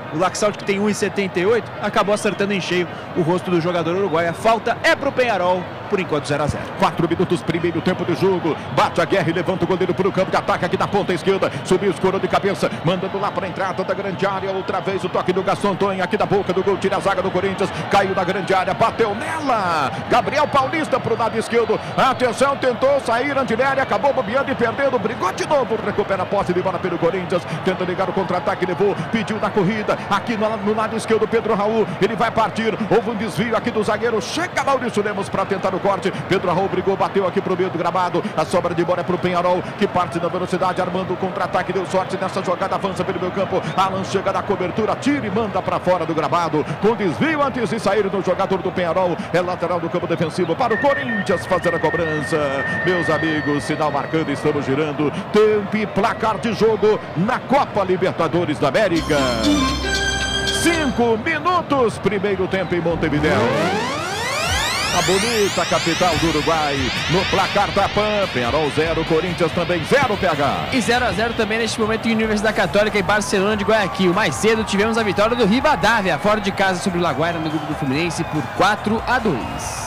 Speaker 9: O Laxalt, que tem um e setenta e oito, acabou acertando em cheio o rosto do jogador uruguaio. A falta é pro Peñarol, por enquanto zero a zero.
Speaker 2: Quatro minutos, primeiro tempo de jogo. Bate a guerra e levanta o goleiro para o campo de ataque aqui na ponta esquerda. Subiu, escorou de cabeça, mandando lá para a entrada da grande área. Outra vez o toque do Gaston Antônio aqui da boca do gol. Tira a zaga do Corinthians, caiu na grande área, bateu nela. Gabriel Paulista para o lado esquerdo. Atenção, tentou sair Andileri, acabou bobeando e perdendo. Brigou de novo, recupera a posse de bola pelo Corinthians. Tenta ligar o contra-ataque, levou, pediu na corrida. Aqui no, no lado esquerdo, Pedro Raul. Ele vai partir. Houve um desvio aqui do zagueiro. Chega Maurício Lemos para tentar o corte. Pedro Raul brigou, bateu aqui pro meio do gramado. A sobra de bola é pro Peñarol, que parte na velocidade, armando o contra-ataque. Deu sorte nessa jogada, avança pelo meio campo. Alan chega na cobertura, tira e manda para fora do gramado. Com desvio antes de sair do jogador do Peñarol. É lateral do campo defensivo para o Corinthians fazer a cobrança. Meus amigos, sinal marcando, estamos girando. Tempo e placar de jogo na Copa Libertadores da América. Cinco minutos, primeiro tempo em Montevidéu. A bonita capital do Uruguai, no placar da P A N, Peñarol zero, Corinthians também zero, P H.
Speaker 1: E zero a zero também neste momento em Universidade Católica e Barcelona de Guayaquil. Mais cedo tivemos a vitória do Rivadavia, fora de casa sobre o Laguaira no grupo do Fluminense por quatro a dois.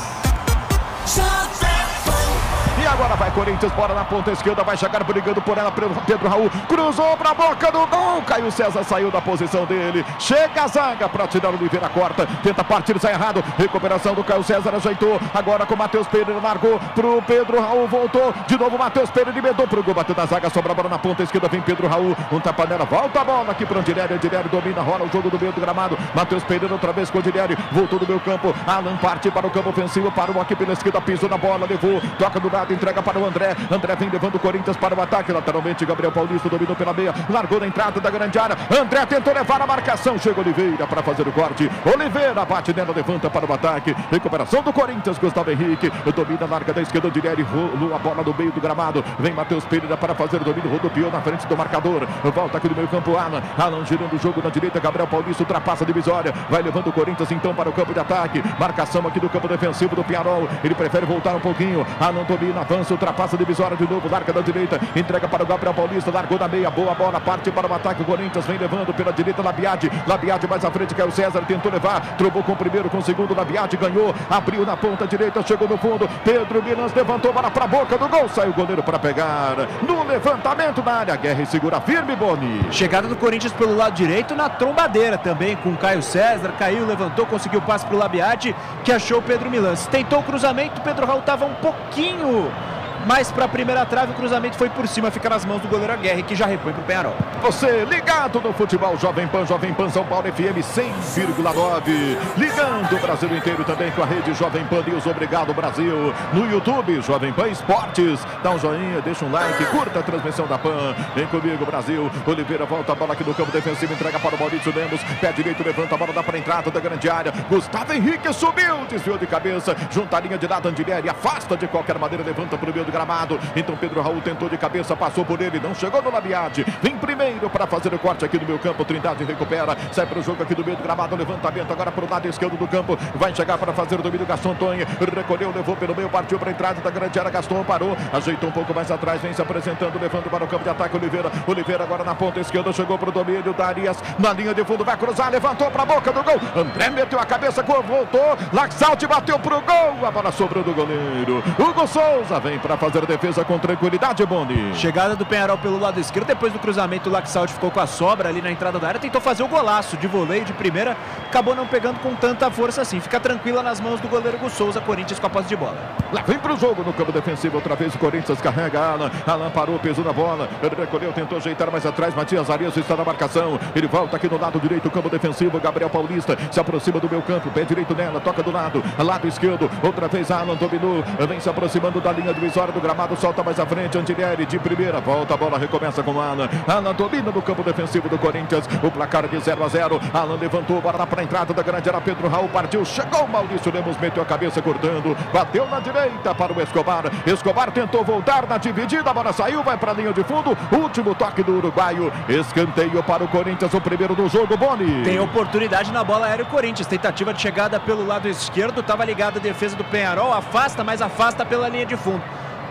Speaker 2: E agora vai Corinthians, bola na ponta esquerda, vai chegar brigando por ela, Pedro Raul, cruzou para a boca do gol, Caio César saiu da posição dele, chega a zaga para tirar o Oliveira, corta, tenta partir, sai errado, recuperação do Caio César, ajeitou, agora com o Matheus Pereira, largou pro Pedro Raul, voltou, de novo Matheus Pereira, emendou pro gol, bateu na zaga, sobra a bola na ponta esquerda, vem Pedro Raul, um tapa nela, volta a bola aqui para o Andileri, Andileri domina, rola o jogo do meio do gramado, Matheus Pereira outra vez com o Andileri, voltou do meio campo, Alan parte para o campo ofensivo, parou aqui pela esquerda, pisou na bola, levou, toca do lado, entrega para o André, André vem levando o Corinthians para o ataque, lateralmente Gabriel Paulista dominou pela meia, largou na entrada da grande área, André tentou levar a marcação, chega Oliveira para fazer o corte, Oliveira bate nela, levanta para o ataque, recuperação do Corinthians, Gustavo Henrique, domina, larga da esquerda, Andileri, rolou a bola no meio do gramado, vem Matheus Pereira para fazer o domínio, rodopiou na frente do marcador, volta aqui do meio campo, Alan, Alan girando o jogo na direita, Gabriel Paulista ultrapassa a divisória, vai levando o Corinthians então para o campo de ataque, marcação aqui do campo defensivo do Peñarol, ele prefere voltar um pouquinho, Alan domina, avança, ultrapassa a divisória de novo, larga da direita, entrega para o Gabriel Paulista, largou na meia, boa bola, parte para o ataque, o Corinthians vem levando pela direita, Labiade, Labiade mais à frente, Caio César, tentou levar, trombou com o primeiro, com o segundo, Labiade ganhou, abriu na ponta direita, chegou no fundo, Pedro Milans levantou, bola para a boca do gol, saiu o goleiro para pegar, no levantamento na área, Guerra e segura firme, Boni.
Speaker 9: Chegada do Corinthians pelo lado direito, na trombadeira também, com Caio César, caiu, levantou, conseguiu o passe para o Labiade, que achou o Pedro Milans, tentou o cruzamento, Pedro Raul estava um pouquinho mais para a primeira trave, o cruzamento foi por cima, fica nas mãos do goleiro Aguerre, que já repõe para o Peñarol.
Speaker 2: Você ligado no futebol Jovem Pan, Jovem Pan São Paulo F M cem vírgula nove, ligando o Brasil inteiro também com a rede Jovem Pan News, obrigado Brasil, no YouTube Jovem Pan Esportes, dá um joinha, deixa um like, curta a transmissão da Pan, vem comigo Brasil, Oliveira volta a bola aqui no campo defensivo, entrega para o Maurício Lemos, pé direito, levanta a bola, dá para a entrada da grande área, Gustavo Henrique subiu, desviou de cabeça, junta a linha de lado, Andileri, afasta de qualquer maneira, levanta para o meio do gramado, então Pedro Raul tentou de cabeça, passou por ele, não chegou no Labiade, vem primeiro para fazer o corte aqui no meio campo, Trindade recupera, sai para o jogo aqui do meio do gramado, levantamento agora para o lado esquerdo do campo, vai chegar para fazer o domínio, Gaston Antônio, recolheu, levou pelo meio, partiu para a entrada da grande área, Gaston parou, ajeitou um pouco mais atrás, vem se apresentando, levando para o campo de ataque, Oliveira, Oliveira agora na ponta esquerda, chegou para o domínio, Darias, na linha de fundo, vai cruzar, levantou para a boca do gol, André meteu a cabeça, voltou, Laxalt bateu para o gol, a bola sobrou do goleiro, Hugo Souza vem para fazer a defesa com tranquilidade, Boni.
Speaker 9: Chegada do Peñarol pelo lado esquerdo, depois do cruzamento, o Laxalt ficou com a sobra ali na entrada da área, tentou fazer o golaço de voleio de primeira, acabou não pegando com tanta força assim, fica tranquila nas mãos do goleiro Hugo Souza, Corinthians com a posse de bola.
Speaker 2: Lá vem pro jogo no campo defensivo, outra vez o Corinthians carrega Alan, Alan parou, pesou na bola, ele recolheu, tentou ajeitar mais atrás, Matias Arias está na marcação, ele volta aqui no lado direito, campo defensivo, Gabriel Paulista se aproxima do meu campo, pé direito nela, toca do lado, lado esquerdo, outra vez Alan dominou, vem se aproximando da linha divisória do gramado, solta mais à frente, Andileri de primeira, volta a bola, recomeça com Alan, Alan domina no campo defensivo do Corinthians, o placar de zero a zero, Alan levantou, bola para a entrada da grande área, Pedro Raul partiu, chegou Maurício Lemos, meteu a cabeça cortando, bateu na direita para o Escobar, Escobar tentou voltar na dividida, a bola saiu, vai para a linha de fundo, último toque do uruguaio, escanteio para o Corinthians, o primeiro do jogo, Boni.
Speaker 9: Tem oportunidade na bola aérea o Corinthians, tentativa de chegada pelo lado esquerdo, estava ligada a defesa do Peñarol, afasta, mas afasta pela linha de fundo.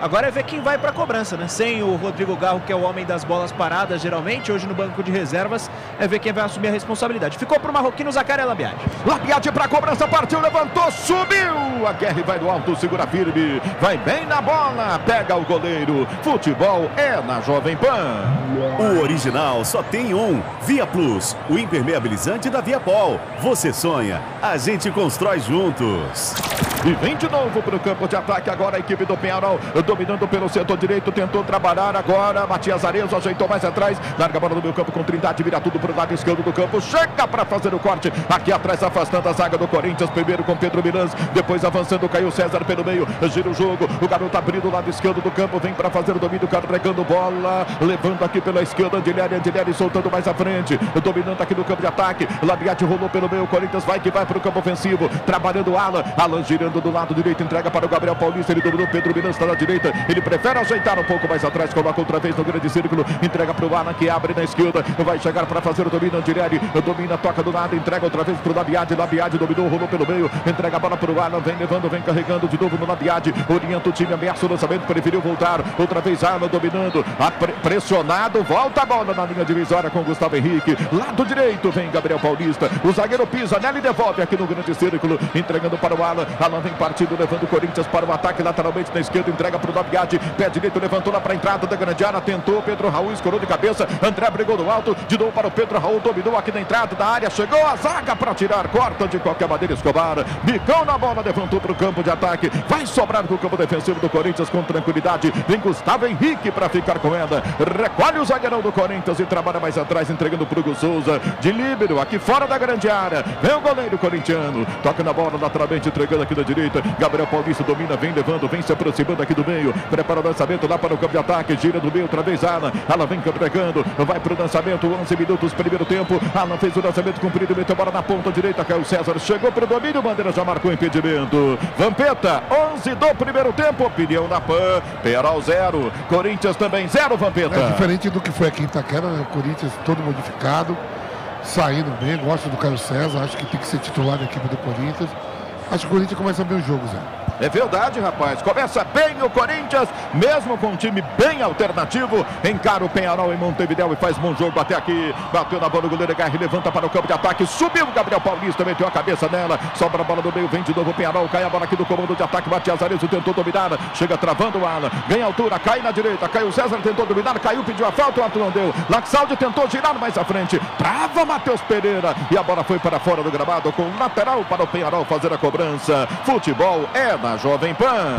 Speaker 9: Agora é ver quem vai para a cobrança, né? Sem o Rodrigo Garro, que é o homem das bolas paradas, geralmente, hoje no banco de reservas, é ver quem vai assumir a responsabilidade. Ficou para o marroquino Zacarias Labiade.
Speaker 2: Labiade para a cobrança, partiu, levantou, subiu. A Guerra vai do alto, segura firme, vai bem na bola, pega o goleiro. Futebol é na Jovem Pan.
Speaker 15: O original só tem um. Via Plus, o impermeabilizante da Viapol. Você sonha, a gente constrói juntos.
Speaker 2: E vem de novo para o campo de ataque agora a equipe do Penharol, dominando pelo setor direito, tentou trabalhar agora, Matias Arezo ajeitou mais atrás, larga a bola no meio campo com Trindade, vira tudo para o lado esquerdo do campo, chega para fazer o corte, aqui atrás afastando a zaga do Corinthians, primeiro com Pedro Mirans, depois avançando Caio César pelo meio, gira o jogo, o garoto abrindo o lado esquerdo do campo, vem para fazer o domínio, carregando bola, levando aqui pela esquerda, Andilheri, Andilheri soltando mais à frente, dominando aqui no campo de ataque, Labiate rolou pelo meio, Corinthians vai que vai para o campo ofensivo, trabalhando o Alan, Alan girando do lado direito, entrega para o Gabriel Paulista, ele dominou, Pedro Miranda está na direita, ele prefere ajeitar um pouco mais atrás, coloca outra vez no grande círculo, entrega para o Alan que abre na esquerda, vai chegar para fazer o domínio, Andilheri, domina, toca do lado, entrega outra vez para o Labiade, Labiade dominou, rolou pelo meio, entrega a bola para o Alan, vem levando, vem carregando de novo no Labiade, orienta o time, ameaça o lançamento, preferiu voltar, outra vez Alan dominando, pressionado, volta a bola na linha divisória com Gustavo Henrique, lado direito, vem Gabriel Paulista, o zagueiro pisa, nele devolve aqui no grande círculo, entregando para o Alan, Alan vem partindo, levando o Corinthians para o ataque lateralmente na esquerda, entrega para o Labiade, pé direito, levantou lá para a entrada da grande área, tentou, Pedro Raul escorou de cabeça, André brigou no alto, de novo para o Pedro Raul, dominou aqui na entrada da área, chegou a zaga para tirar, corta de qualquer maneira Escobar, bicão na bola, levantou para o campo de ataque, vai sobrar com o campo defensivo do Corinthians com tranquilidade, vem Gustavo Henrique para ficar com ela, recolhe o zagueirão do Corinthians e trabalha mais atrás, entregando para o Hugo Souza, de líbero, aqui fora da grande área, vem o goleiro corintiano, toca na bola lateralmente, entregando aqui da direita, Gabriel Paulista domina, vem levando, vem se aproximando aqui do meio, prepara o lançamento lá para o campo de ataque, gira do meio, outra vez Alan, Alan vem carregando, vai para o lançamento, onze minutos, primeiro tempo, Alan fez o lançamento comprido, meteu a bola na ponta direita, Caio César, chegou para o domínio, Bandeira já marcou impedimento, Vampeta, onze do primeiro tempo, opinião da Pan, Penharol zero, Corinthians também zero, Vampeta.
Speaker 3: É diferente do que foi aqui em Itaquera, né? O Corinthians todo modificado, saindo bem, gosto do Caio César, acho que tem que ser titular da equipe do Corinthians. Acho que o Corinthians começa bem o jogo, Zé.
Speaker 2: É verdade, rapaz. Começa bem o Corinthians, mesmo com um time bem alternativo. Encara o Penharol em Montevidéu e faz bom jogo até aqui. Bateu na bola, o goleiro Garri levanta para o campo de ataque. Subiu o Gabriel Paulista, meteu a cabeça nela. Sobra a bola do meio, vem de novo o Penharol. Cai a bola aqui do comando de ataque. Matias Arezo tentou dominar. Chega travando o Alan. Ganha altura, cai na direita. Caio César tentou dominar, caiu, pediu a falta. O Arthur não deu. Laxaldi tentou girar mais à frente. Trava Matheus Pereira. E a bola foi para fora do gramado com lateral para o Penharol fazer a cobrança. Futebol é na Jovem Pan.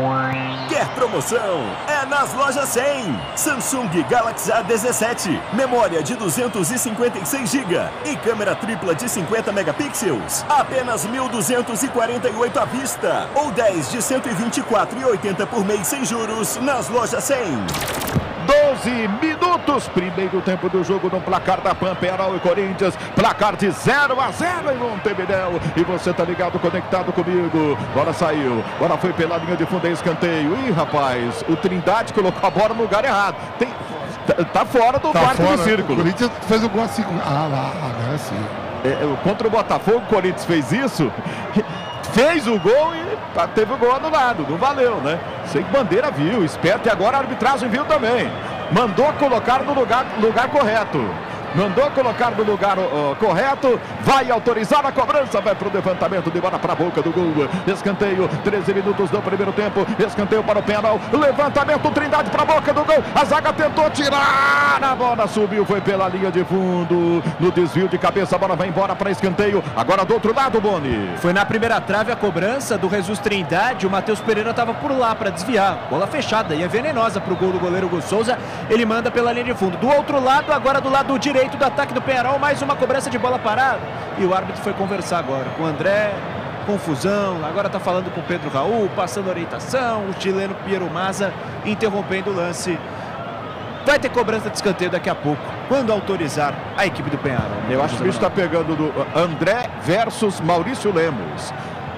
Speaker 6: Quer promoção? É nas lojas cem. Samsung Galaxy A dezessete, memória de duzentos e cinquenta e seis gigas e câmera tripla de cinquenta megapixels. Apenas mil duzentos e quarenta e oito à vista ou dez de cento e vinte e quatro reais e oitenta centavos por mês sem juros nas lojas cem.
Speaker 2: doze minutos, primeiro tempo do jogo no placar da Pan, Penharol e Corinthians, placar de zero a zero em Montevidéu, e você tá ligado, conectado comigo, bola saiu, bola foi pela linha de fundo, é escanteio, ih rapaz, o Trindade colocou a bola no lugar errado, tem, tá, tá fora do
Speaker 3: tá
Speaker 2: quarto
Speaker 3: fora,
Speaker 2: de círculo.
Speaker 3: O Corinthians fez o gol assim, ah lá, agora sim.
Speaker 2: É, contra o Botafogo, o Corinthians fez isso, fez o gol e teve o gol anulado, não valeu, né? Sei que Bandeira viu, esperto, e agora a arbitragem viu também. Mandou colocar no lugar, lugar correto. Mandou colocar no lugar uh, correto, vai autorizar a cobrança, vai para o levantamento de bola para a boca do gol, escanteio, treze minutos do primeiro tempo, escanteio para o Penharol, levantamento, Trindade para a boca do gol, a zaga tentou tirar, a bola subiu, foi pela linha de fundo, no desvio de cabeça, a bola vai embora para escanteio, agora do outro lado, Boni.
Speaker 9: Foi na primeira trave a cobrança do Jesus Trindade, o Matheus Pereira estava por lá para desviar, bola fechada e é venenosa para o gol do goleiro Hugo Souza, ele manda pela linha de fundo, do outro lado, agora do lado direito, do ataque do Penharol, mais uma cobrança de bola parada, e o árbitro foi conversar agora com o André, confusão, agora tá falando com o Pedro Raul, passando orientação, o chileno Piero Maza interrompendo o lance. Vai ter cobrança de escanteio daqui a pouco, quando autorizar a equipe do Penharol.
Speaker 2: Eu acho que o bicho está pegando do André versus Maurício Lemos.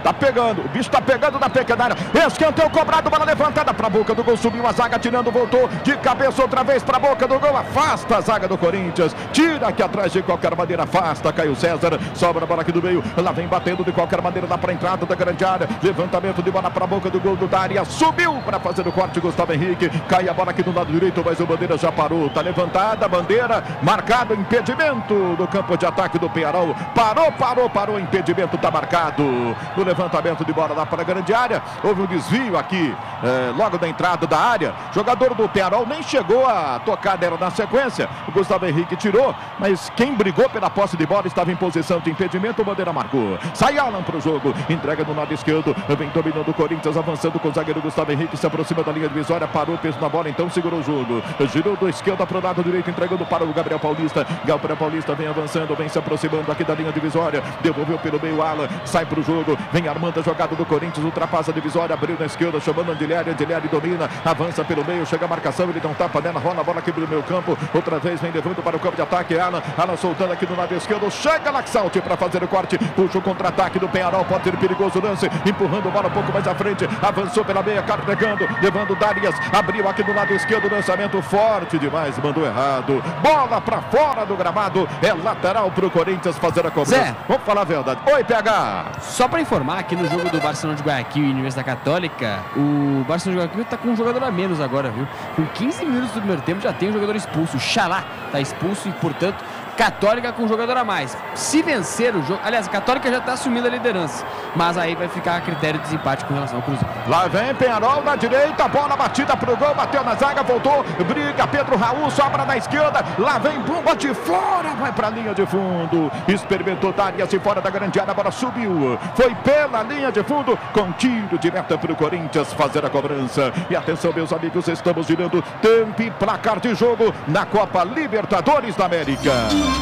Speaker 2: Tá pegando, o bicho tá pegando na pequena área. Escanteio cobrado, bola levantada pra boca do gol. Subiu a zaga, tirando, voltou de cabeça outra vez pra boca do gol. Afasta a zaga do Corinthians. Tira aqui atrás de qualquer maneira. Afasta, Caio César. Sobra a bola aqui do meio. Lá vem batendo de qualquer maneira lá pra entrada da grande área. Levantamento de bola pra boca do gol do Dária. Subiu pra fazer o corte, Gustavo Henrique. Cai a bola aqui do lado direito, mas o bandeira já parou. Tá levantada a bandeira. Marcado impedimento do campo de ataque do Penharol. Parou, parou, parou. Impedimento tá marcado. No levantamento de bola lá para a grande área. Houve um desvio aqui, eh, logo da entrada da área. Jogador do Penharol nem chegou a tocar dela na sequência. O Gustavo Henrique tirou, mas quem brigou pela posse de bola estava em posição de impedimento. O bandeira marcou. Sai Alan para o jogo. Entrega no lado esquerdo. Vem dominando o Corinthians, avançando com o zagueiro Gustavo Henrique. Se aproxima da linha divisória. Parou, peso na bola, então segurou o jogo. Girou do esquerda para o lado direito, entregando para o Gabriel Paulista. Gabriel Paulista vem avançando, vem se aproximando aqui da linha divisória. Devolveu pelo meio Alan. Sai para o jogo. Vem armando a jogada do Corinthians. Ultrapassa a divisória. Abriu na esquerda, chamando Andilheri. Andilheri domina. Avança pelo meio. Chega a marcação. Ele dá um tapa nela. Rola a bola aqui pelo meio campo. Outra vez vem levando para o campo de ataque. Alan. Alan soltando aqui do lado esquerdo. Chega Laxalt para fazer o corte. Puxa o contra-ataque do Penharol. Pode ser perigoso o lance. Empurrando a bola um pouco mais à frente. Avançou pela meia. Carregando. Levando Darias. Abriu aqui do lado esquerdo. Lançamento forte demais. Mandou errado. Bola para fora do gramado. É lateral para o Corinthians fazer a cobrança.
Speaker 1: Zé.
Speaker 2: Vamos falar a verdade. Oi, P H.
Speaker 1: Só para informar, aqui no jogo do Barcelona de Guayaquil e Universidade Católica, o Barcelona de Guayaquil tá com um jogador a menos agora, viu? Com quinze minutos do primeiro tempo já tem um jogador expulso. O Xalá tá expulso e, portanto, Católica com um jogador a mais. Se vencer o jogo... Aliás, a Católica já está assumindo a liderança, mas aí vai ficar a critério de desempate com relação ao Cruzeiro.
Speaker 2: Lá vem Penharol na direita, bola batida pro gol, bateu na zaga, voltou, briga, Pedro Raul, sobra na esquerda, lá vem bomba de fora, vai pra linha de fundo, experimentou Darias fora da grande área, a bola subiu, foi pela linha de fundo, com tiro de meta pro Corinthians fazer a cobrança. E atenção, meus amigos, estamos girando tempo e placar de jogo na Copa Libertadores da América.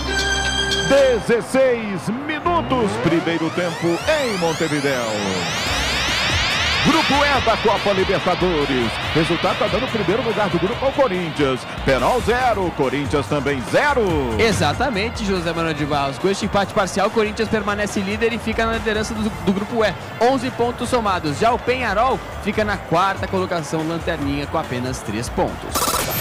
Speaker 2: dezesseis minutos, primeiro tempo em Montevidéu. Grupo E da Copa Libertadores. Resultado está dando o primeiro lugar do grupo ao Corinthians. Penharol zero, Corinthians também zero.
Speaker 1: Exatamente, José Manuel de Barros. Com este empate parcial, o Corinthians permanece líder e fica na liderança do, do grupo E. onze pontos somados. Já o Penharol fica na quarta colocação, lanterninha, com apenas três pontos.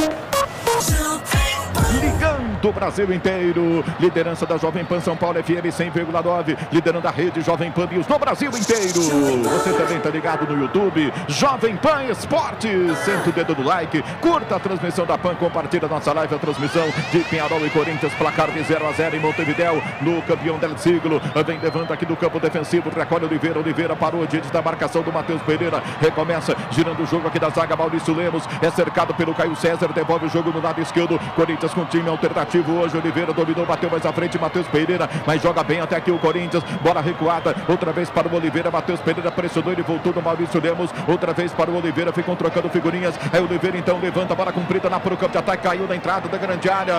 Speaker 2: Ligando o Brasil inteiro. Liderança da Jovem Pan São Paulo F M cem vírgula nove. Liderando a rede Jovem Pan News no Brasil inteiro. Você também está ligado no YouTube. Jovem Pan Esportes. Senta o dedo no like. Curta a transmissão da Pan. Compartilha a nossa live. A transmissão de Penharol e Corinthians. Placar de zero a zero em Montevidéu. No campeão del siglo. Vem levando aqui do campo defensivo. Recolhe Oliveira. Oliveira parou diante da marcação do Matheus Pereira. Recomeça girando o jogo aqui da zaga. Maurício Lemos. É cercado pelo Caio César. Devolve o jogo no lado esquerdo. Corinthians com time alternativo hoje. Oliveira dominou, bateu mais à frente. Matheus Pereira, mas joga bem até aqui o Corinthians. Bola recuada, outra vez para o Oliveira. Matheus Pereira pressionou, ele voltou no Maurício Lemos. Outra vez para o Oliveira, ficam trocando figurinhas. Aí o Oliveira então levanta a bola comprida lá para o campo de ataque. Caiu na entrada da grande área.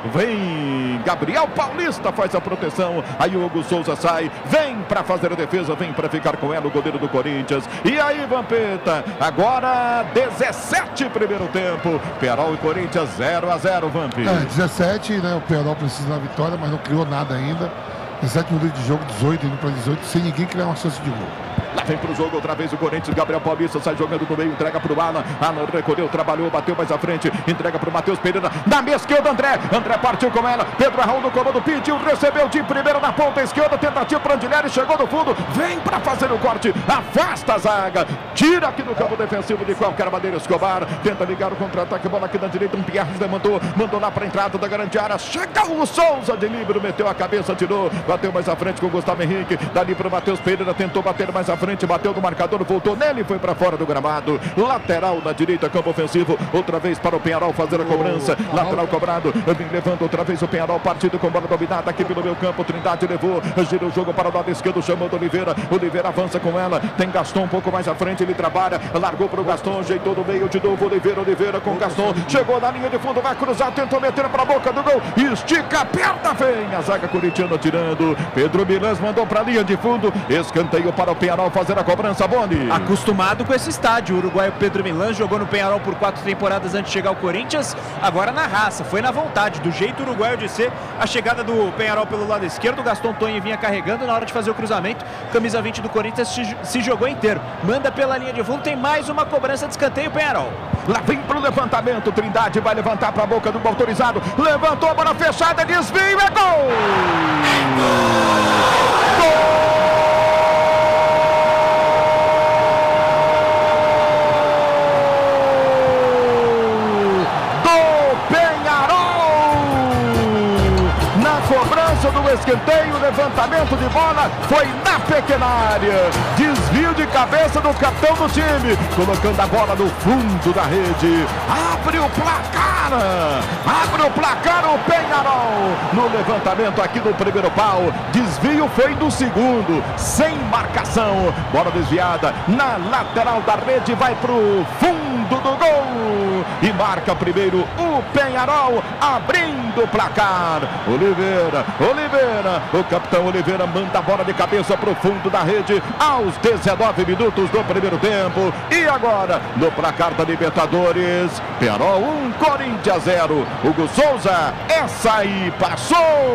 Speaker 2: Vem Gabriel Paulista, faz a proteção. Aí o Hugo Souza sai, vem para fazer a defesa, vem para ficar com ela o goleiro do Corinthians. E aí, Vampeta, agora dezessete primeiro tempo. Penharol e Corinthians zero a zero, Vamp.
Speaker 3: É, dezessete, né? O Penharol precisa da vitória, mas não criou nada ainda. dezessete minutos de jogo, dezoito, indo para dezoito, sem ninguém criar uma chance de gol.
Speaker 2: Lá vem pro jogo outra vez o Corinthians. Gabriel Paulista sai jogando no meio, entrega pro Alan. Alan recolheu, trabalhou, bateu mais à frente. Entrega pro Matheus Pereira. Na meia esquerda, André. André partiu com ela. Pedro Raul no comando, pediu, recebeu de primeira na ponta esquerda. Tentativa para Andilheri, chegou no fundo. Vem para fazer o corte. Afasta a zaga. Tira aqui no campo defensivo de qualquer maneira. Escobar tenta ligar o contra-ataque. Bola aqui na direita. Um Pierre levantou. Mandou lá para entrada da grande área. Chega o Souza de livre. Meteu a cabeça, tirou. Bateu mais à frente com o Gustavo Henrique. Dali pro Matheus Pereira. Tentou bater mais à frente. Bateu do marcador. Voltou nele, foi para fora do gramado. Lateral na direita, campo ofensivo. Outra vez para o Penharol fazer a cobrança. Lateral cobrado. Vem levando outra vez o Penharol. Partido com bola dominada aqui pelo meu campo. Trindade levou. Gira o jogo para o lado esquerdo. Chamou do Oliveira. Oliveira avança com ela. Tem Gaston um pouco mais à frente. Ele trabalha. Largou para o Gaston. Ajeitou no meio de novo. Oliveira. Oliveira com Gaston. Chegou na linha de fundo. Vai cruzar. Tentou meter para a boca do gol. Estica a perna. Vem a zaga corintiana tirando. Pedro Milans mandou para a linha de fundo. Escanteio para o Penharol. Peñarol fazer a cobrança, Boni.
Speaker 9: Acostumado com esse estádio, o uruguaio Pedro Milán jogou no Peñarol por quatro temporadas antes de chegar ao Corinthians, agora na raça, foi na vontade, do jeito uruguaio de ser. A chegada do Peñarol pelo lado esquerdo, Gaston Tonho vinha carregando na hora de fazer o cruzamento, camisa vinte do Corinthians se, se jogou inteiro, manda pela linha de fundo, tem mais uma cobrança de escanteio, Peñarol.
Speaker 2: Lá vem pro levantamento, Trindade vai levantar para a boca do autorizado, levantou, bola fechada, desvio, é gol! É gol! Gol! Do escanteio, levantamento de bola, foi na pequena área, desvio de cabeça do capitão do time, colocando a bola no fundo da rede, abre o placar, abre o placar o Peñarol, no levantamento aqui no primeiro pau, desvio foi no segundo, sem marcação, bola desviada na lateral da rede, vai pro fundo do gol, e marca primeiro o Peñarol, abrindo o placar, Oliveira, Oliveira, o capitão Oliveira manda a bola de cabeça para o fundo da rede aos dezenove minutos do primeiro tempo. E agora, no placar da Libertadores, Peñarol um, Corinthians zero. Hugo Souza, essa aí passou!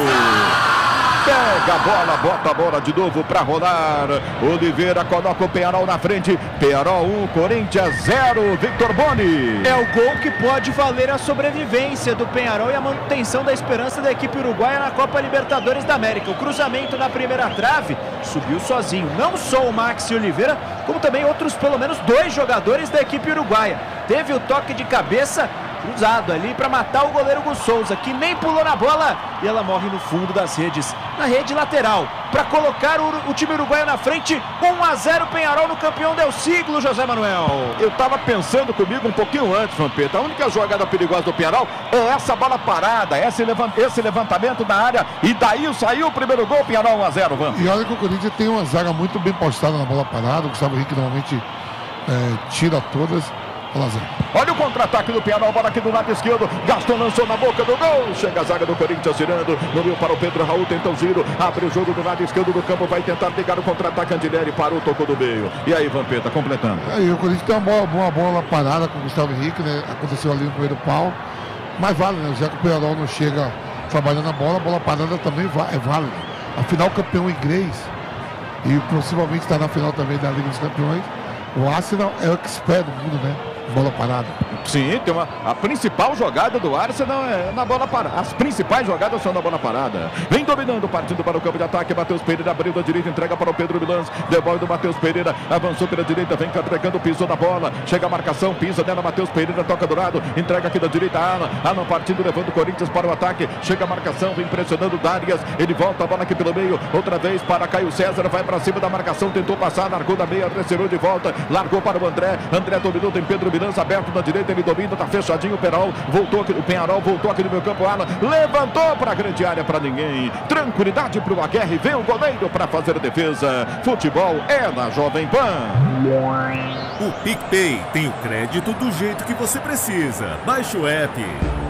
Speaker 2: Pega a bola, bota a bola de novo para rolar. Oliveira coloca o Peñarol na frente. Peñarol um, Corinthians zero. Victor Boni.
Speaker 9: É o gol que pode valer a sobrevivência do Peñarol e a manutenção da esperança da equipe uruguaia na Copa Libertadores da América. O cruzamento na primeira trave subiu sozinho. Não só o Maxi Oliveira, como também outros, pelo menos dois jogadores da equipe uruguaia. Teve o toque de cabeça cruzado ali para matar o goleiro Hugo Souza, que nem pulou na bola e ela morre no fundo das redes, na rede lateral, para colocar o, o time uruguaio na frente. Um a zero Peñarol no campeão del siglo, José Manuel.
Speaker 2: Eu tava pensando comigo um pouquinho antes, Vampeta, a única jogada perigosa do Peñarol é essa bola parada, esse, levant, esse levantamento na área, e daí saiu o primeiro gol, Peñarol um a zero, Vampeta.
Speaker 3: E olha que o Corinthians tem uma zaga muito bem postada na bola parada, o Gustavo Henrique normalmente é, tira todas.
Speaker 2: Olha o contra-ataque do Peñarol, bola aqui do lado esquerdo, Gaston lançou na boca do gol, chega a zaga do Corinthians tirando, no meio para o Pedro Raul, tenta o giro, abre o jogo do lado esquerdo do campo, vai tentar ligar o contra-ataque, Andileri parou, tocou do meio, e aí Vampeta, completando.
Speaker 3: Aí o Corinthians tem uma bola, uma bola parada com o Gustavo Henrique, né? Aconteceu ali no primeiro pau, mas vale, né? Já que o Peñarol não chega trabalhando a bola, a bola parada também é válida. Afinal, campeão inglês, e possivelmente está na final também da Liga dos Campeões, o Arsenal é o expert do mundo, né? Bola parada.
Speaker 2: Sim, tem uma, a principal jogada do Arsenal é na bola parada. As principais jogadas são na bola parada. Vem dominando, partindo para o campo de ataque. Matheus Pereira abriu da direita, entrega para o Pedro Milans. Devolve do Matheus Pereira, avançou pela direita, vem carregando, pisou na bola. Chega a marcação, pisa nela, Matheus Pereira toca do lado, entrega aqui da direita a Alan. Alan partindo, levando o Corinthians para o ataque. Chega a marcação, vem pressionando o Darias. Ele volta a bola aqui pelo meio, outra vez para Caio César, vai para cima da marcação, tentou passar, largou da meia, recerou de volta, largou para o André. André dominou, tem Pedro Milans aberto na direita, ele domina, tá fechadinho, o Peñarol voltou aqui, o Peñarol voltou aqui no meu campo, Alan levantou para a grande área, para ninguém, tranquilidade para o Aguerre, vem o goleiro para fazer a defesa. Futebol é na Jovem Pan.
Speaker 15: O PicPay tem o crédito do jeito que você precisa. Baixe o app.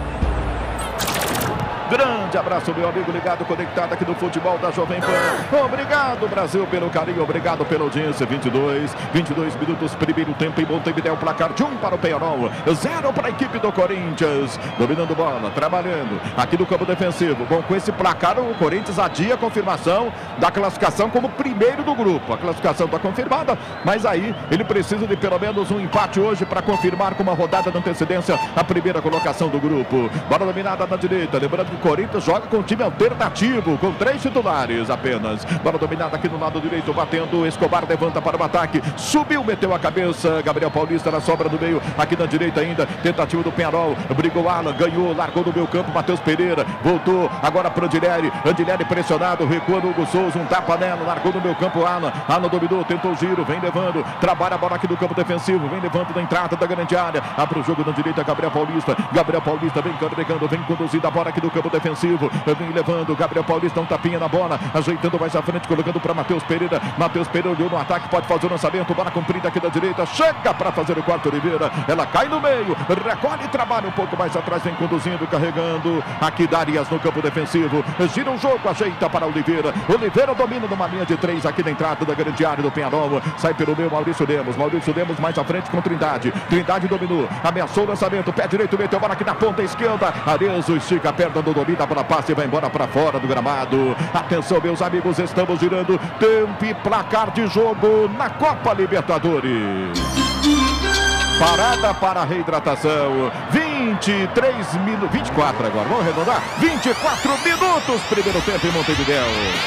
Speaker 2: Grande abraço, meu amigo ligado, conectado aqui no futebol da Jovem Pan. Obrigado, Brasil, pelo carinho, obrigado pela audiência. vinte e dois, vinte e dois minutos, primeiro tempo em Montevidéu, placar de um para o Peñarol, zero para a equipe do Corinthians. Dominando bola, trabalhando aqui no campo defensivo. Bom, com esse placar, o Corinthians adia a confirmação da classificação como primeiro do grupo. A classificação está confirmada, mas aí ele precisa de pelo menos um empate hoje para confirmar com uma rodada de antecedência a primeira colocação do grupo. Bola dominada na direita, lembrando que o Corinthians joga com um time alternativo, com três titulares apenas. Bola dominada aqui no lado direito, batendo, Escobar levanta para o ataque, subiu, meteu a cabeça, Gabriel Paulista na sobra do meio, aqui na direita ainda, tentativa do Peñarol, brigou Alan, ganhou, largou no meio campo, Matheus Pereira, voltou, agora para o Andileri, Andileri pressionado, recua no Hugo Souza, um tapa nela, largou no meio campo, Alan, Alan dominou, tentou o giro, vem levando, trabalha a bola aqui no campo defensivo, vem levando da entrada da grande área, abre o jogo na direita, Gabriel Paulista, Gabriel Paulista vem carregando, vem conduzindo a bola aqui no campo campo defensivo. Vem levando, Gabriel Paulista, um tapinha na bola, ajeitando mais à frente, colocando para Matheus Pereira. Matheus Pereira olhou no ataque, pode fazer o lançamento, bola comprida aqui da direita, chega para fazer o quarto Oliveira, ela cai no meio, recolhe e trabalha um pouco mais atrás, vem conduzindo, carregando, aqui Darias no campo defensivo, gira o jogo, ajeita para Oliveira, Oliveira domina numa linha de três aqui na entrada da grande área do Penharol, sai pelo meio Maurício Lemos, Maurício Lemos mais à frente com Trindade, Trindade dominou, ameaçou o lançamento, pé direito, meteu bola aqui na ponta esquerda, Arezo estica a perna do domínio, a bola passa e vai embora para fora do gramado. Atenção, meus amigos, estamos girando tempo e placar de jogo na Copa Libertadores. Parada para a reidratação, vinte e três minutos, vinte e quatro agora, vamos arredondar, vinte e quatro minutos, primeiro tempo em Montevidéu.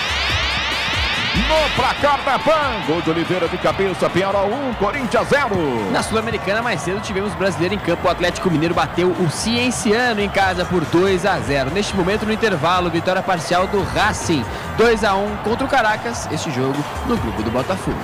Speaker 2: No placar da PAN, gol de Oliveira de cabeça, Penharol um, Corinthians zero.
Speaker 1: Na Sul-Americana, mais cedo, tivemos brasileiro em campo. O Atlético Mineiro bateu o Cienciano em casa por dois a zero. Neste momento, no intervalo, vitória parcial do Racing, dois a um contra o Caracas. Este jogo no grupo do Botafogo.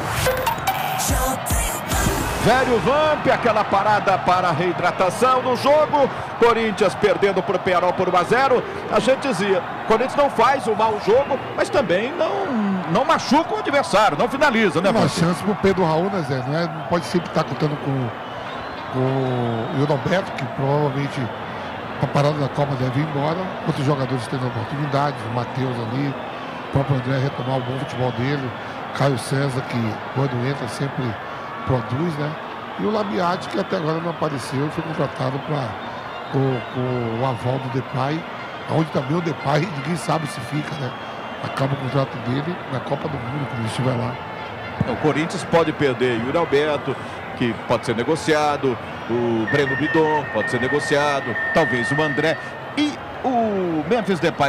Speaker 2: Velho Vamp, aquela parada para a reidratação do jogo. Corinthians perdendo para o Penharol por um a zero. A gente dizia, Corinthians não faz um mau jogo, mas também não, não machuca o adversário, não finaliza, né?
Speaker 3: Uma chance para o Pedro Raul, né, Zé? Não, é, não pode sempre estar contando com, com o Alberto, que provavelmente a parada da Copa deve ir embora. Outros jogadores tendo oportunidades, o Matheus ali, o próprio André retomar o bom futebol dele, Caio César, que quando entra sempre produz, né? E o Labiati, que até agora não apareceu, foi contratado para com, com o aval do Depay, onde também o Depay, ninguém sabe se fica, né? Acaba o contrato dele na Copa do Mundo, quando ele estiver lá.
Speaker 2: O Corinthians pode perder Yuri Alberto, que pode ser negociado, o Breno Bidon pode ser negociado, talvez o André e o Memphis Depay.